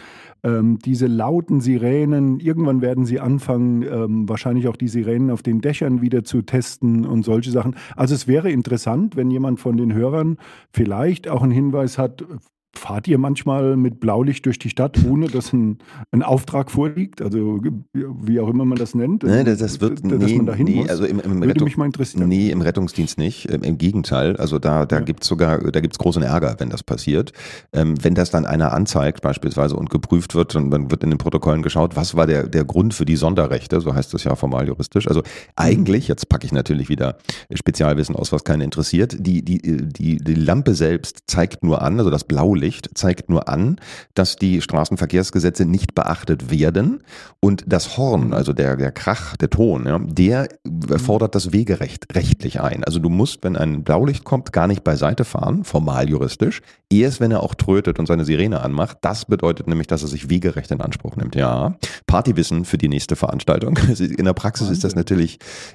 lauten Sirenen. Irgendwann werden sie anfangen, wahrscheinlich auch die Sirenen auf den Dächern wieder zu testen und solche Sachen. Also es wäre interessant, wenn jemand von den Hörern vielleicht auch einen Hinweis hat. Fahrt ihr manchmal mit Blaulicht durch die Stadt, ohne dass ein Auftrag vorliegt? Also wie auch immer man das nennt. Ne, das wird dass man dahin muss. Also würde mich mal interessieren. Nee, im Rettungsdienst nicht. Im Gegenteil. Also da gibt's großen Ärger, wenn das passiert. Wenn das dann einer anzeigt beispielsweise und geprüft wird, und dann wird in den Protokollen geschaut, was war der Grund für die Sonderrechte, so heißt das ja formal juristisch. Also eigentlich, jetzt packe ich natürlich wieder Spezialwissen aus, was keinen interessiert, die Lampe selbst zeigt nur an, also das Blaulicht zeigt nur an, dass die Straßenverkehrsgesetze nicht beachtet werden und das Horn, also der Krach, der Ton, ja, der fordert das Wegerecht rechtlich ein. Also du musst, wenn ein Blaulicht kommt, gar nicht beiseite fahren, formal juristisch, erst wenn er auch trötet und seine Sirene anmacht. Das bedeutet nämlich, dass er sich Wegerecht in Anspruch nimmt. Ja, Partywissen für die nächste Veranstaltung. In der Praxis ist das natürlich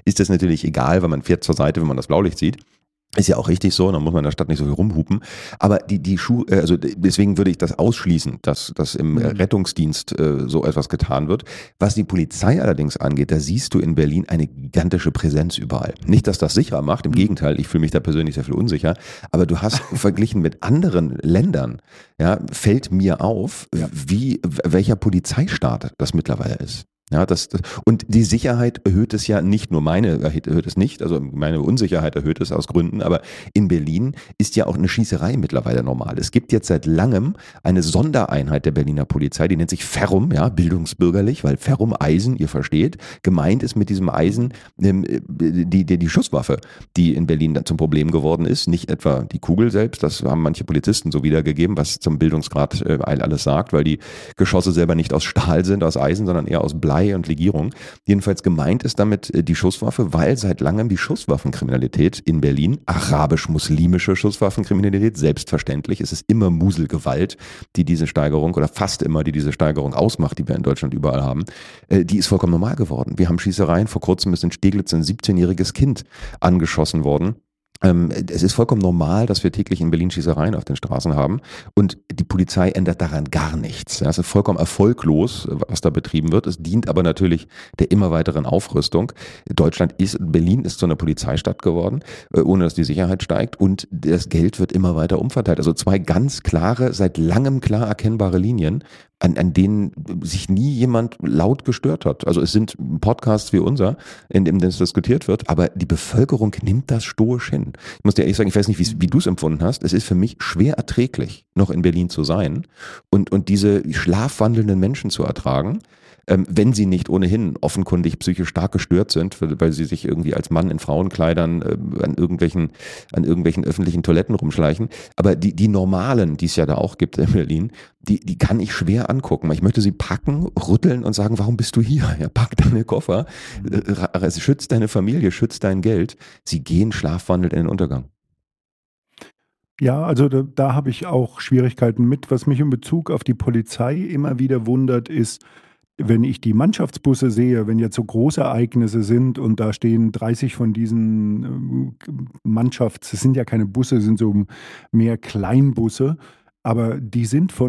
egal, weil man fährt zur Seite, wenn man das Blaulicht sieht. Ist ja auch richtig so, dann muss man in der Stadt nicht so viel rumhupen. Aber deswegen würde ich das ausschließen, dass im Rettungsdienst so etwas getan wird. Was die Polizei allerdings angeht, da siehst du in Berlin eine gigantische Präsenz überall. Nicht, dass das sicherer macht, im Gegenteil, ich fühle mich da persönlich sehr viel unsicher. Aber du hast verglichen mit anderen Ländern, ja, fällt mir auf, welcher Polizeistaat das mittlerweile ist. Ja, und die Sicherheit erhöht es ja nicht nur erhöht es nicht, also meine Unsicherheit erhöht es aus Gründen, aber in Berlin ist ja auch eine Schießerei mittlerweile normal. Es gibt jetzt seit langem eine Sondereinheit der Berliner Polizei, die nennt sich Ferrum, ja, bildungsbürgerlich, weil Ferrum Eisen, ihr versteht, gemeint ist mit diesem Eisen die Schusswaffe, die in Berlin dann zum Problem geworden ist, nicht etwa die Kugel selbst, das haben manche Polizisten so wiedergegeben, was zum Bildungsgrad alles sagt, weil die Geschosse selber nicht aus Stahl sind, aus Eisen, sondern eher aus Blei und Legierung. Jedenfalls gemeint ist damit die Schusswaffe, weil seit langem die Schusswaffenkriminalität in Berlin, arabisch-muslimische Schusswaffenkriminalität, selbstverständlich, es ist immer Muselgewalt, die diese Steigerung oder fast immer diese Steigerung ausmacht, die wir in Deutschland überall haben, die ist vollkommen normal geworden. Wir haben Schießereien, vor kurzem ist in Steglitz ein 17-jähriges Kind angeschossen worden. Es ist vollkommen normal, dass wir täglich in Berlin Schießereien auf den Straßen haben und die Polizei ändert daran gar nichts. Es ist vollkommen erfolglos, was da betrieben wird. Es dient aber natürlich der immer weiteren Aufrüstung. Berlin ist so eine Polizeistadt geworden, ohne dass die Sicherheit steigt und das Geld wird immer weiter umverteilt. Also zwei ganz klare, seit langem klar erkennbare Linien, an denen sich nie jemand laut gestört hat. Also es sind Podcasts wie unser, in dem das diskutiert wird, aber die Bevölkerung nimmt das stoisch hin. Ich muss dir ehrlich sagen, ich weiß nicht, wie du es empfunden hast. Es ist für mich schwer erträglich, noch in Berlin zu sein und diese schlafwandelnden Menschen zu ertragen, wenn sie nicht ohnehin offenkundig psychisch stark gestört sind, weil sie sich irgendwie als Mann in Frauenkleidern an irgendwelchen öffentlichen Toiletten rumschleichen. Aber die Normalen, die es ja da auch gibt in Berlin, die kann ich schwer angucken. Ich möchte sie packen, rütteln und sagen, warum bist du hier? Ja, pack deine Koffer, schütz deine Familie, schütz dein Geld. Sie gehen schlafwandelnd in den Untergang. Ja, also da habe ich auch Schwierigkeiten mit. Was mich in Bezug auf die Polizei immer wieder wundert, ist, wenn ich die Mannschaftsbusse sehe, wenn jetzt so Großereignisse sind und da stehen 30 von diesen es sind ja keine Busse, es sind so mehr Kleinbusse, aber die sind von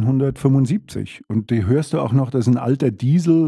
1975 und die hörst du auch noch, das ist ein alter Diesel.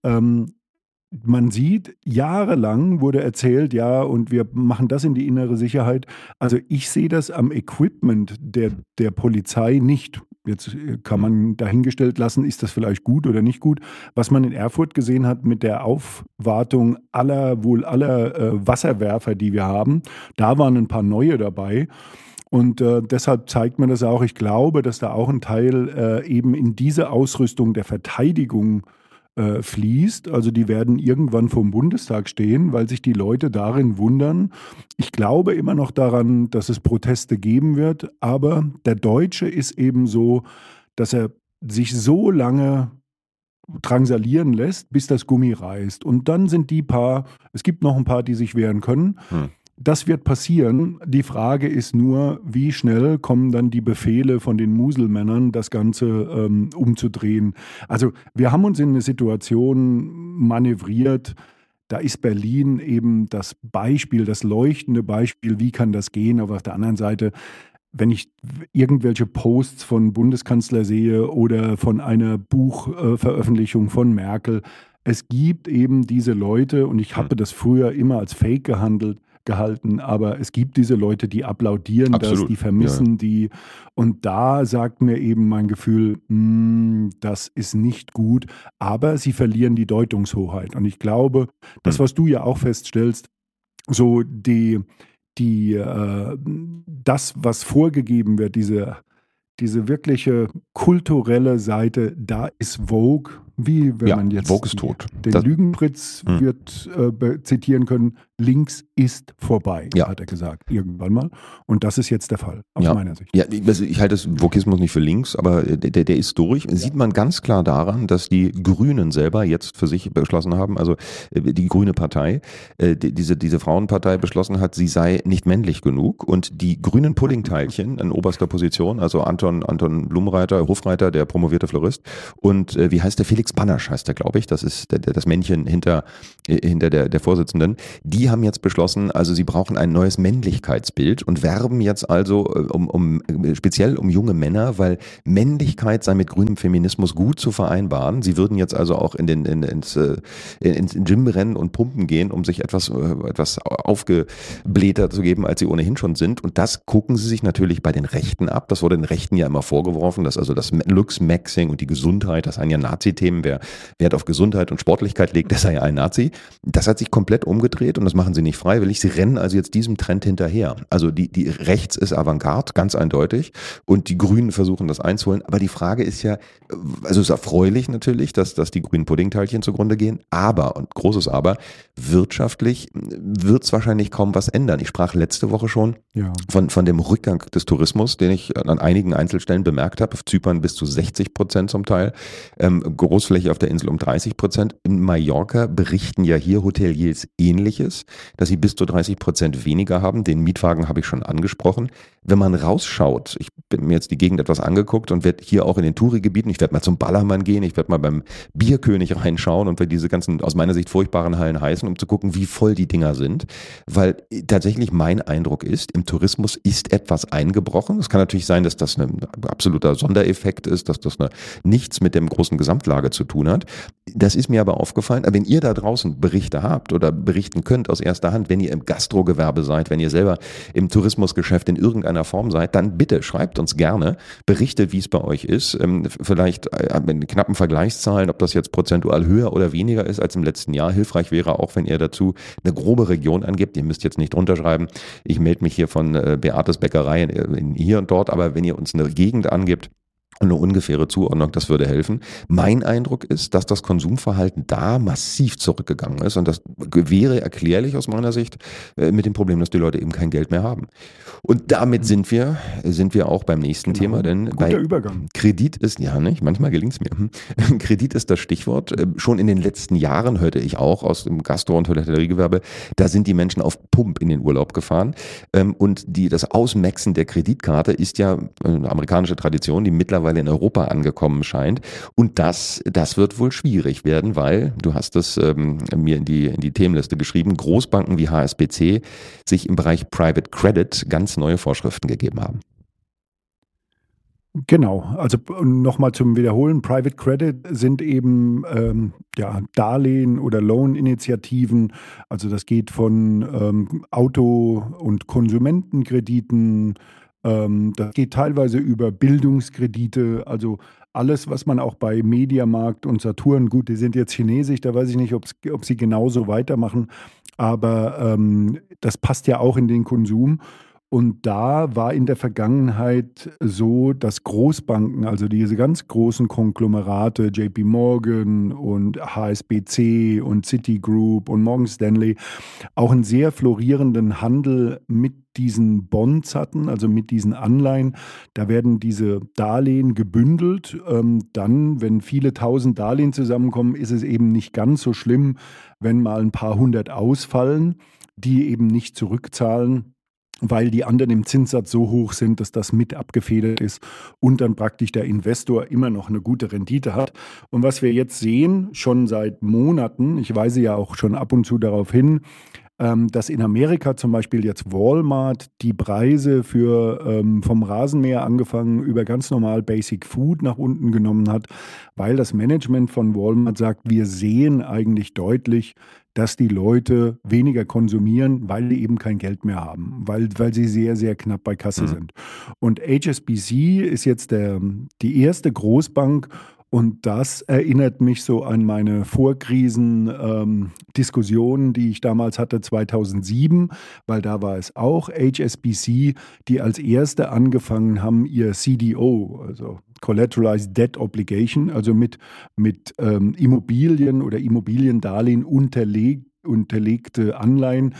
Man sieht, jahrelang wurde erzählt, ja, und wir machen das in die innere Sicherheit. Also ich sehe das am Equipment der Polizei nicht. Jetzt kann man dahingestellt lassen, ist das vielleicht gut oder nicht gut. Was man in Erfurt gesehen hat mit der Aufwartung aller Wasserwerfer, die wir haben, da waren ein paar neue dabei. Und deshalb zeigt man das auch. Ich glaube, dass da auch ein Teil eben in diese Ausrüstung der Verteidigung fließt. Also die werden irgendwann vom Bundestag stehen, weil sich die Leute darin wundern. Ich glaube immer noch daran, dass es Proteste geben wird, aber der Deutsche ist eben so, dass er sich so lange drangsalieren lässt, bis das Gummi reißt. Und dann sind es gibt noch ein paar, die sich wehren können. das wird passieren. Die Frage ist nur, wie schnell kommen dann die Befehle von den Muselmännern, das Ganze umzudrehen. Also wir haben uns in eine Situation manövriert, da ist Berlin eben das Beispiel, das leuchtende Beispiel, wie kann das gehen. Aber auf der anderen Seite, wenn ich irgendwelche Posts von Bundeskanzler sehe oder von einer Buchveröffentlichung von Merkel, es gibt eben diese Leute, und ich habe das früher immer als Fake gehalten, aber es gibt diese Leute, die applaudieren Absolut. das, die vermissen die. Und da sagt mir eben mein Gefühl, das ist nicht gut, aber sie verlieren die Deutungshoheit. Und ich glaube, das, was du ja auch feststellst, so das, was vorgegeben wird, diese wirkliche kulturelle Seite, da ist Vogue, wie wenn man jetzt Vogue ist tot. Den Lügenfritz wird zitieren können, links ist vorbei, hat er gesagt, irgendwann mal. Und das ist jetzt der Fall, aus meiner Sicht. Ja, also ich halte das Vokismus nicht für links, aber der ist durch. Sieht man ganz klar daran, dass die Grünen selber jetzt für sich beschlossen haben, also die Grüne Partei, diese Frauenpartei beschlossen hat, sie sei nicht männlich genug, und die grünen Puddingteilchen in oberster Position, also Anton Blumreiter, Hofreiter, der promovierte Florist, und wie heißt der? Felix Banasch heißt der, glaube ich, das ist das Männchen hinter der Vorsitzenden. Die haben jetzt beschlossen, also sie brauchen ein neues Männlichkeitsbild und werben jetzt also speziell um junge Männer, weil Männlichkeit sei mit grünem Feminismus gut zu vereinbaren. Sie würden jetzt also auch ins Gym rennen und pumpen gehen, um sich etwas aufgeblähter zu geben, als sie ohnehin schon sind. Und das gucken sie sich natürlich bei den Rechten ab. Das wurde den Rechten ja immer vorgeworfen, dass also das Looks-Maxing und die Gesundheit, das seien ja Nazi-Themen. Wer Wert auf Gesundheit und Sportlichkeit legt, der sei ja ein Nazi. Das hat sich komplett umgedreht, und das machen sie nicht freiwillig. Sie rennen also jetzt diesem Trend hinterher. Also die rechts ist Avantgarde, ganz eindeutig, und die Grünen versuchen das einzuholen. Aber die Frage ist ja, also es ist erfreulich natürlich, dass die grünen Puddingteilchen zugrunde gehen, aber, und großes Aber, wirtschaftlich wird es wahrscheinlich kaum was ändern. Ich sprach letzte Woche schon von dem Rückgang des Tourismus, den ich an einigen Einzelstellen bemerkt habe, auf Zypern bis zu 60% zum Teil, Großfläche auf der Insel um 30%. In Mallorca berichten ja hier Hoteliers Ähnliches, dass sie bis zu 30% weniger haben. Den Mietwagen habe ich schon angesprochen. Wenn man rausschaut, ich bin mir jetzt die Gegend etwas angeguckt und werde hier auch in den Touri-Gebieten, ich werde mal zum Ballermann gehen, ich werde mal beim Bierkönig reinschauen und werde diese ganzen aus meiner Sicht furchtbaren Hallen heißen, um zu gucken, wie voll die Dinger sind. Weil tatsächlich mein Eindruck ist, im Tourismus ist etwas eingebrochen. Es kann natürlich sein, dass das ein absoluter Sondereffekt ist, dass das nichts mit dem großen Gesamtlage zu tun hat. Das ist mir aber aufgefallen. Wenn ihr da draußen Berichte habt oder berichten könnt aus erster Hand, wenn ihr im Gastrogewerbe seid, wenn ihr selber im Tourismusgeschäft in irgendeiner Form seid, dann bitte schreibt uns gerne, berichtet, wie es bei euch ist, vielleicht mit knappen Vergleichszahlen, ob das jetzt prozentual höher oder weniger ist als im letzten Jahr. Hilfreich wäre auch, wenn ihr dazu eine grobe Region angebt. Ihr müsst jetzt nicht runterschreiben, ich melde mich hier von Beates Bäckerei hier und dort, aber wenn ihr uns eine Gegend angibt, eine ungefähre Zuordnung, das würde helfen. Mein Eindruck ist, dass das Konsumverhalten da massiv zurückgegangen ist, und das wäre erklärlich aus meiner Sicht mit dem Problem, dass die Leute eben kein Geld mehr haben. Und damit sind wir auch beim nächsten Thema, denn guter Übergang. Kredit ist, ja nicht, manchmal gelingt es mir. Kredit ist das Stichwort. Schon in den letzten Jahren hörte ich auch aus dem Gastro- und Hotelleriegewerbe, da sind die Menschen auf Pump in den Urlaub gefahren, und das Ausmaxen der Kreditkarte ist ja eine amerikanische Tradition, die mittlerweile in Europa angekommen scheint. Und das wird wohl schwierig werden, weil, du hast es mir in die Themenliste geschrieben, Großbanken wie HSBC sich im Bereich Private Credit ganz neue Vorschriften gegeben haben. Genau, also nochmal zum Wiederholen, Private Credit sind eben Darlehen oder Loan-Initiativen, also das geht von Auto- und Konsumentenkrediten, das geht teilweise über Bildungskredite, also alles, was man auch bei Mediamarkt und Saturn, gut, die sind jetzt chinesisch, da weiß ich nicht, ob sie genauso weitermachen, aber das passt ja auch in den Konsum. Und da war in der Vergangenheit so, dass Großbanken, also diese ganz großen Konglomerate, JP Morgan und HSBC und Citigroup und Morgan Stanley, auch einen sehr florierenden Handel mit diesen Bonds hatten, also mit diesen Anleihen. Da werden diese Darlehen gebündelt. Dann, wenn viele tausend Darlehen zusammenkommen, ist es eben nicht ganz so schlimm, wenn mal ein paar hundert ausfallen. die eben nicht zurückzahlen, weil die anderen im Zinssatz so hoch sind, dass das mit abgefedert ist und dann praktisch der Investor immer noch eine gute Rendite hat. Und was wir jetzt sehen, schon seit Monaten, ich weise ja auch schon ab und zu darauf hin, dass in Amerika zum Beispiel jetzt Walmart die Preise für vom Rasenmäher angefangen über ganz normal Basic Food nach unten genommen hat, weil das Management von Walmart sagt, wir sehen eigentlich deutlich, dass die Leute weniger konsumieren, weil sie eben kein Geld mehr haben, weil sie sehr, sehr knapp bei Kasse sind. Und HSBC ist jetzt die erste Großbank. Und das erinnert mich so an meine Vorkrisen-Diskussionen, die ich damals hatte, 2007, weil da war es auch HSBC, die als erste angefangen haben, ihr CDO, also Collateralized Debt Obligation, also mit Immobilien oder Immobiliendarlehen unterlegte Anleihen,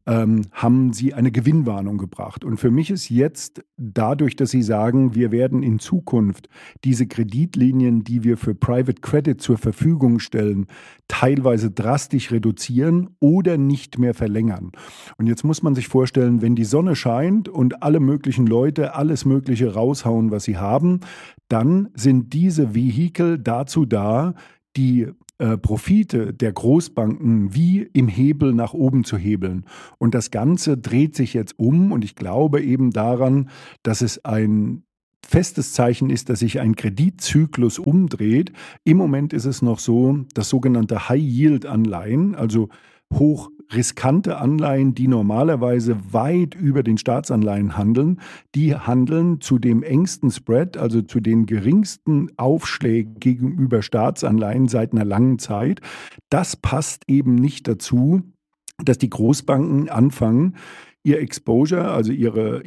haben sie eine Gewinnwarnung gebracht. Und für mich ist jetzt dadurch, dass sie sagen, wir werden in Zukunft diese Kreditlinien, die wir für Private Credit zur Verfügung stellen, teilweise drastisch reduzieren oder nicht mehr verlängern. Und jetzt muss man sich vorstellen, wenn die Sonne scheint und alle möglichen Leute alles Mögliche raushauen, was sie haben, dann sind diese Vehikel dazu da, die Profite der Großbanken wie im Hebel nach oben zu hebeln. Und das Ganze dreht sich jetzt um und ich glaube eben daran, dass es ein festes Zeichen ist, dass sich ein Kreditzyklus umdreht. Im Moment ist es noch so, dass sogenannte High-Yield-Anleihen, also hochriskante Anleihen, die normalerweise weit über den Staatsanleihen handeln, die handeln zu dem engsten Spread, also zu den geringsten Aufschlägen gegenüber Staatsanleihen seit einer langen Zeit. Das passt eben nicht dazu, dass die Großbanken anfangen, ihr Exposure, also ihre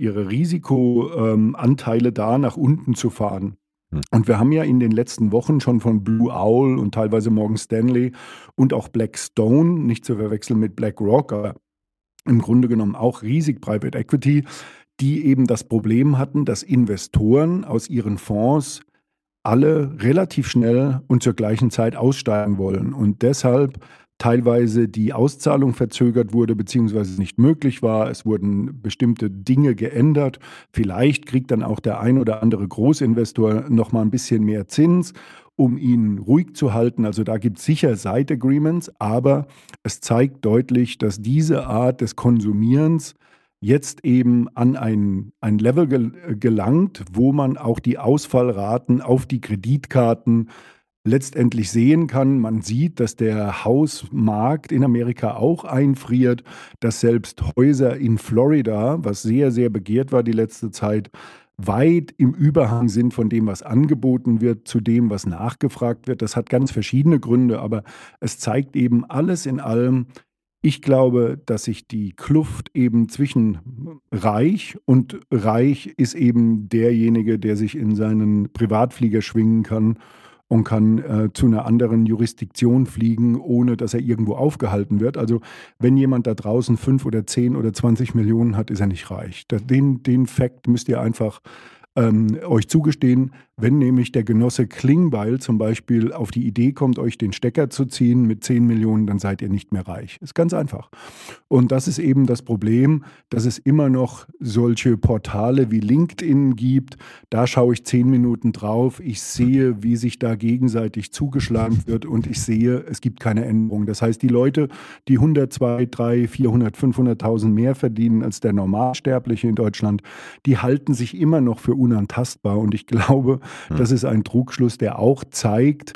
Risikoanteile da nach unten zu fahren. Und wir haben ja in den letzten Wochen schon von Blue Owl und teilweise Morgan Stanley und auch Blackstone, nicht zu verwechseln mit BlackRock, aber im Grunde genommen auch riesig Private Equity, die eben das Problem hatten, dass Investoren aus ihren Fonds alle relativ schnell und zur gleichen Zeit aussteigen wollen und deshalb teilweise die Auszahlung verzögert wurde bzw. nicht möglich war. Es wurden bestimmte Dinge geändert. Vielleicht kriegt dann auch der ein oder andere Großinvestor noch mal ein bisschen mehr Zins, um ihn ruhig zu halten. Also da gibt es sicher Side Agreements, aber es zeigt deutlich, dass diese Art des Konsumierens jetzt eben an ein Level gelangt, wo man auch die Ausfallraten auf die Kreditkarten letztendlich sehen kann. Man sieht, dass der Hausmarkt in Amerika auch einfriert, dass selbst Häuser in Florida, was sehr, sehr begehrt war die letzte Zeit, weit im Überhang sind von dem, was angeboten wird, zu dem, was nachgefragt wird. Das hat ganz verschiedene Gründe, aber es zeigt eben alles in allem. Ich glaube, dass sich die Kluft eben zwischen reich und reich ist eben derjenige, der sich in seinen Privatflieger schwingen kann und kann zu einer anderen Jurisdiktion fliegen, ohne dass er irgendwo aufgehalten wird. Also wenn jemand da draußen 5 oder 10 oder 20 Millionen hat, ist er nicht reich. Den Fakt müsst ihr einfach euch zugestehen, wenn nämlich der Genosse Klingbeil zum Beispiel auf die Idee kommt, euch den Stecker zu ziehen mit 10 Millionen, dann seid ihr nicht mehr reich. Ist ganz einfach. Und das ist eben das Problem, dass es immer noch solche Portale wie LinkedIn gibt. Da schaue ich 10 Minuten drauf. Ich sehe, wie sich da gegenseitig zugeschlagen wird und ich sehe, es gibt keine Änderung. Das heißt, die Leute, die 100, 200, 300, 400, 500.000 mehr verdienen als der Normalsterbliche in Deutschland, die halten sich immer noch für unantastbar. Und ich glaube, das ist ein Trugschluss, der auch zeigt,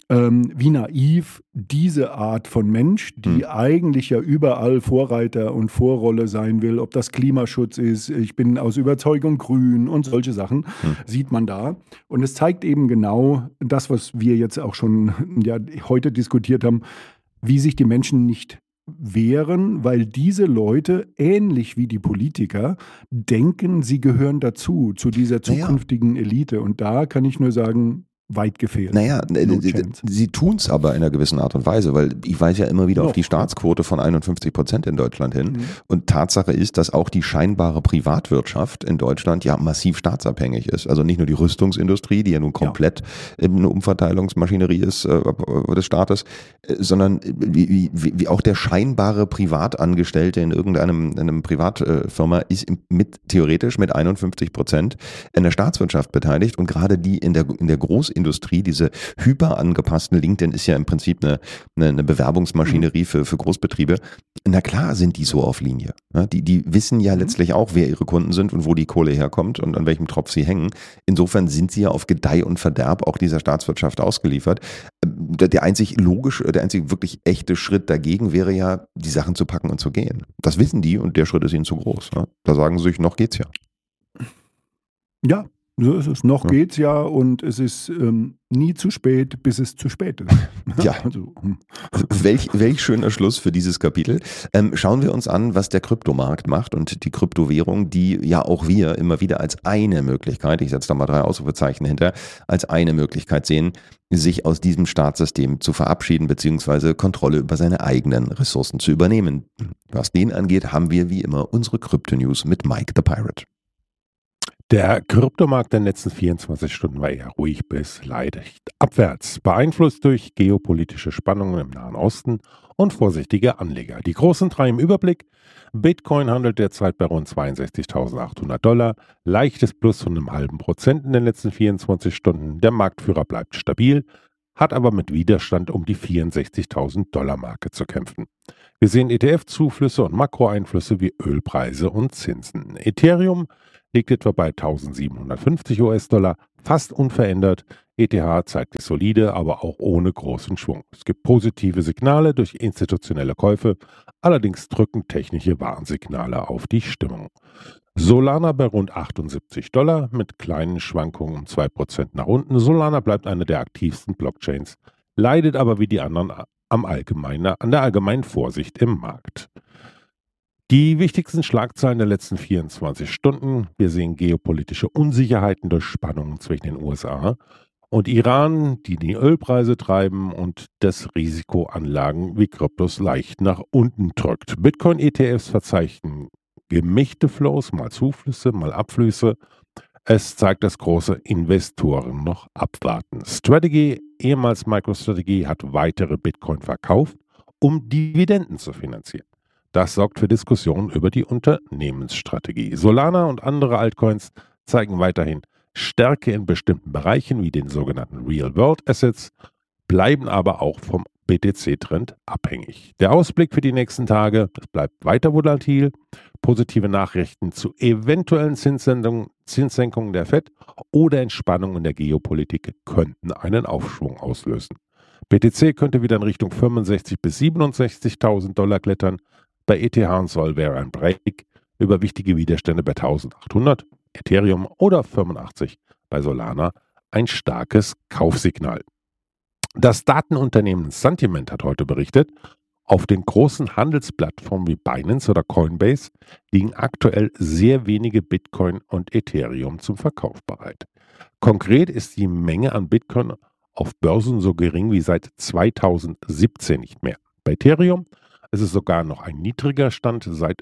wie naiv diese Art von Mensch, die eigentlich ja überall Vorreiter und Vorrolle sein will, ob das Klimaschutz ist, ich bin aus Überzeugung grün und solche Sachen, sieht man da. Und es zeigt eben genau das, was wir jetzt auch schon heute diskutiert haben, wie sich die Menschen nicht wehren, weil diese Leute, ähnlich wie die Politiker, denken, sie gehören dazu, zu dieser zukünftigen Elite. Und da kann ich nur sagen, weit gefehlt. Naja, sie tun es aber in einer gewissen Art und Weise, weil ich weise ja immer wieder auf die Staatsquote von 51% in Deutschland hin. Und Tatsache ist, dass auch die scheinbare Privatwirtschaft in Deutschland ja massiv staatsabhängig ist. Also nicht nur die Rüstungsindustrie, die ja nun komplett eine Umverteilungsmaschinerie ist des Staates, sondern wie auch der scheinbare Privatangestellte in irgendeinem Privatfirma ist theoretisch mit 51% in der Staatswirtschaft beteiligt. Und gerade die in der Großindustrie, diese hyperangepassten, LinkedIn ist ja im Prinzip eine Bewerbungsmaschinerie für Großbetriebe. Na klar sind die so auf Linie. Die wissen ja letztlich auch, wer ihre Kunden sind und wo die Kohle herkommt und an welchem Tropf sie hängen. Insofern sind sie ja auf Gedeih und Verderb auch dieser Staatswirtschaft ausgeliefert. Der einzig wirklich echte Schritt dagegen wäre ja, die Sachen zu packen und zu gehen. Das wissen die und der Schritt ist ihnen zu groß. Da sagen sie sich, noch geht's ja. Ja. So ist es. Noch geht's ja und es ist nie zu spät, bis es zu spät ist. Ja, also, welch schöner Schluss für dieses Kapitel. Schauen wir uns an, was der Kryptomarkt macht und die Kryptowährung, die ja auch wir immer wieder als eine Möglichkeit, ich setze da mal 3 Ausrufezeichen hinter, als eine Möglichkeit sehen, sich aus diesem Staatssystem zu verabschieden bzw. Kontrolle über seine eigenen Ressourcen zu übernehmen. Was den angeht, haben wir wie immer unsere Krypto-News mit Mike the Pirate. Der Kryptomarkt der letzten 24 Stunden war eher ruhig bis leicht abwärts, beeinflusst durch geopolitische Spannungen im Nahen Osten und vorsichtige Anleger. Die großen 3 im Überblick: Bitcoin handelt derzeit bei rund $62.800, leichtes Plus von 0,5% in den letzten 24 Stunden. Der Marktführer bleibt stabil, hat aber mit Widerstand um die $64.000-Marke zu kämpfen. Wir sehen ETF-Zuflüsse und Makroeinflüsse wie Ölpreise und Zinsen. Ethereum liegt etwa bei $1.750, fast unverändert. ETH zeigt sich solide, aber auch ohne großen Schwung. Es gibt positive Signale durch institutionelle Käufe, allerdings drücken technische Warnsignale auf die Stimmung. Solana bei rund $78 mit kleinen Schwankungen um 2% nach unten. Solana bleibt eine der aktivsten Blockchains, leidet aber wie die anderen an der allgemeinen Vorsicht im Markt. Die wichtigsten Schlagzeilen der letzten 24 Stunden. Wir sehen geopolitische Unsicherheiten durch Spannungen zwischen den USA und Iran, die die Ölpreise treiben und das Risiko Anlagen wie Kryptos leicht nach unten drückt. Bitcoin-ETFs verzeichnen gemischte Flows, mal Zuflüsse, mal Abflüsse. Es zeigt, dass große Investoren noch abwarten. Strategy, ehemals MicroStrategy, hat weitere Bitcoin verkauft, um Dividenden zu finanzieren. Das sorgt für Diskussionen über die Unternehmensstrategie. Solana und andere Altcoins zeigen weiterhin Stärke in bestimmten Bereichen wie den sogenannten Real-World-Assets, bleiben aber auch vom BTC-Trend abhängig. Der Ausblick für die nächsten Tage, es bleibt weiter volatil. Positive Nachrichten zu eventuellen Zinssenkungen der FED oder Entspannung in der Geopolitik könnten einen Aufschwung auslösen. BTC könnte wieder in Richtung 65.000 bis 67.000 klettern. Bei ETH und Sol wäre ein Break über wichtige Widerstände bei 1.800, Ethereum oder 85 bei Solana ein starkes Kaufsignal. Das Datenunternehmen Sentiment hat heute berichtet, auf den großen Handelsplattformen wie Binance oder Coinbase liegen aktuell sehr wenige Bitcoin und Ethereum zum Verkauf bereit. Konkret ist die Menge an Bitcoin auf Börsen so gering wie seit 2017 nicht mehr. Bei Ethereum ist es sogar noch ein niedriger Stand seit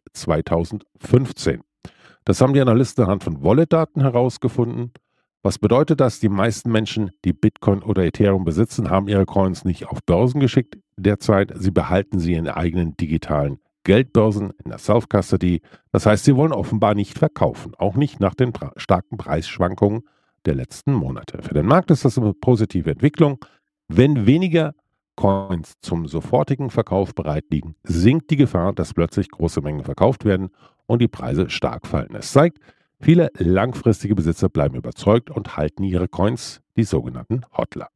2015. Das haben die Analysten anhand von Wallet-Daten herausgefunden. Was bedeutet das? Die meisten Menschen, die Bitcoin oder Ethereum besitzen, haben ihre Coins nicht auf Börsen geschickt derzeit. Sie behalten sie in eigenen digitalen Geldbörsen, in der Self-Custody. Das heißt, sie wollen offenbar nicht verkaufen, auch nicht nach den starken Preisschwankungen der letzten Monate. Für den Markt ist das eine positive Entwicklung. Wenn weniger Coins zum sofortigen Verkauf bereit liegen, sinkt die Gefahr, dass plötzlich große Mengen verkauft werden und die Preise stark fallen. Es zeigt, viele langfristige Besitzer bleiben überzeugt und halten ihre Coins, die sogenannten Hodler.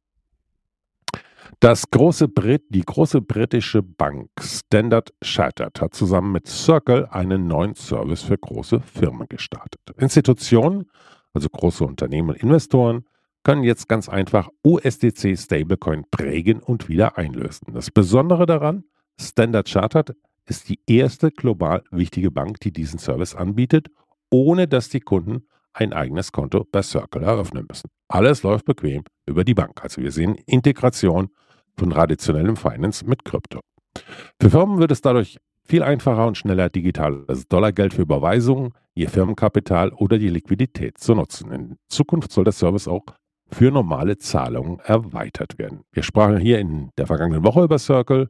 Die große britische Bank Standard Chartered hat zusammen mit Circle einen neuen Service für große Firmen gestartet. Institutionen, also große Unternehmen und Investoren, können jetzt ganz einfach USDC Stablecoin prägen und wieder einlösen. Das Besondere daran, Standard Chartered ist die erste global wichtige Bank, die diesen Service anbietet, ohne dass die Kunden ein eigenes Konto bei Circle eröffnen müssen. Alles läuft bequem über die Bank. Also wir sehen Integration von traditionellem Finance mit Krypto. Für Firmen wird es dadurch viel einfacher und schneller, digitales Dollargeld für Überweisungen, ihr Firmenkapital oder die Liquidität zu nutzen. In Zukunft soll der Service auch für normale Zahlungen erweitert werden. Wir sprachen hier in der vergangenen Woche über Circle,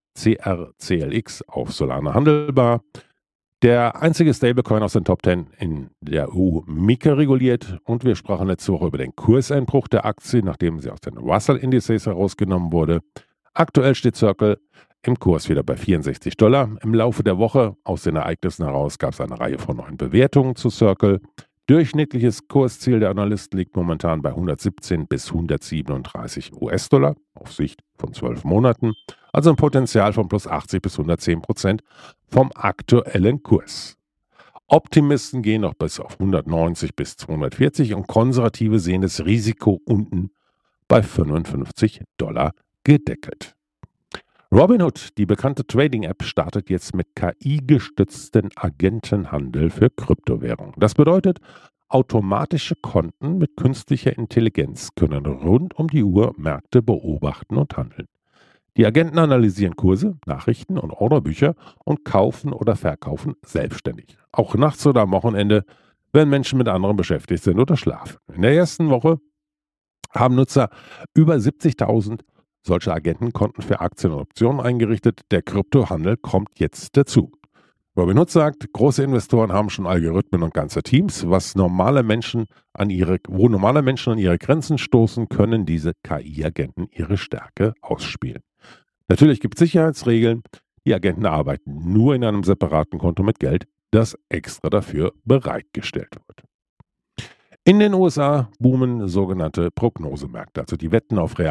CRCLX auf Solana handelbar. Der einzige Stablecoin aus den Top 10 in der EU MiCA reguliert, und wir sprachen letzte Woche über den Kurseinbruch der Aktie, nachdem sie aus den Russell-Indizes herausgenommen wurde. Aktuell steht Circle im Kurs wieder bei $64. Im Laufe der Woche aus den Ereignissen heraus gab es eine Reihe von neuen Bewertungen zu Circle. Durchschnittliches Kursziel der Analysten liegt momentan bei 117 bis 137 US-Dollar auf Sicht von 12 Monaten, also ein Potenzial von plus 80 bis 110% vom aktuellen Kurs. Optimisten gehen noch bis auf 190 bis 240 und Konservative sehen das Risiko unten bei $55 gedeckelt. Robinhood, die bekannte Trading-App, startet jetzt mit KI-gestützten Agentenhandel für Kryptowährungen. Das bedeutet, automatische Konten mit künstlicher Intelligenz können rund um die Uhr Märkte beobachten und handeln. Die Agenten analysieren Kurse, Nachrichten und Orderbücher und kaufen oder verkaufen selbstständig. Auch nachts oder am Wochenende, wenn Menschen mit anderen beschäftigt sind oder schlafen. In der ersten Woche haben Nutzer über 70.000 solche Agentenkonten für Aktien und Optionen eingerichtet. Der Kryptohandel kommt jetzt dazu. Robinhood sagt, große Investoren haben schon Algorithmen und ganze Teams. Wo normale Menschen an ihre Grenzen stoßen, können diese KI-Agenten ihre Stärke ausspielen. Natürlich gibt es Sicherheitsregeln. Die Agenten arbeiten nur in einem separaten Konto mit Geld, das extra dafür bereitgestellt wird. In den USA boomen sogenannte Prognosemärkte, also die Wetten auf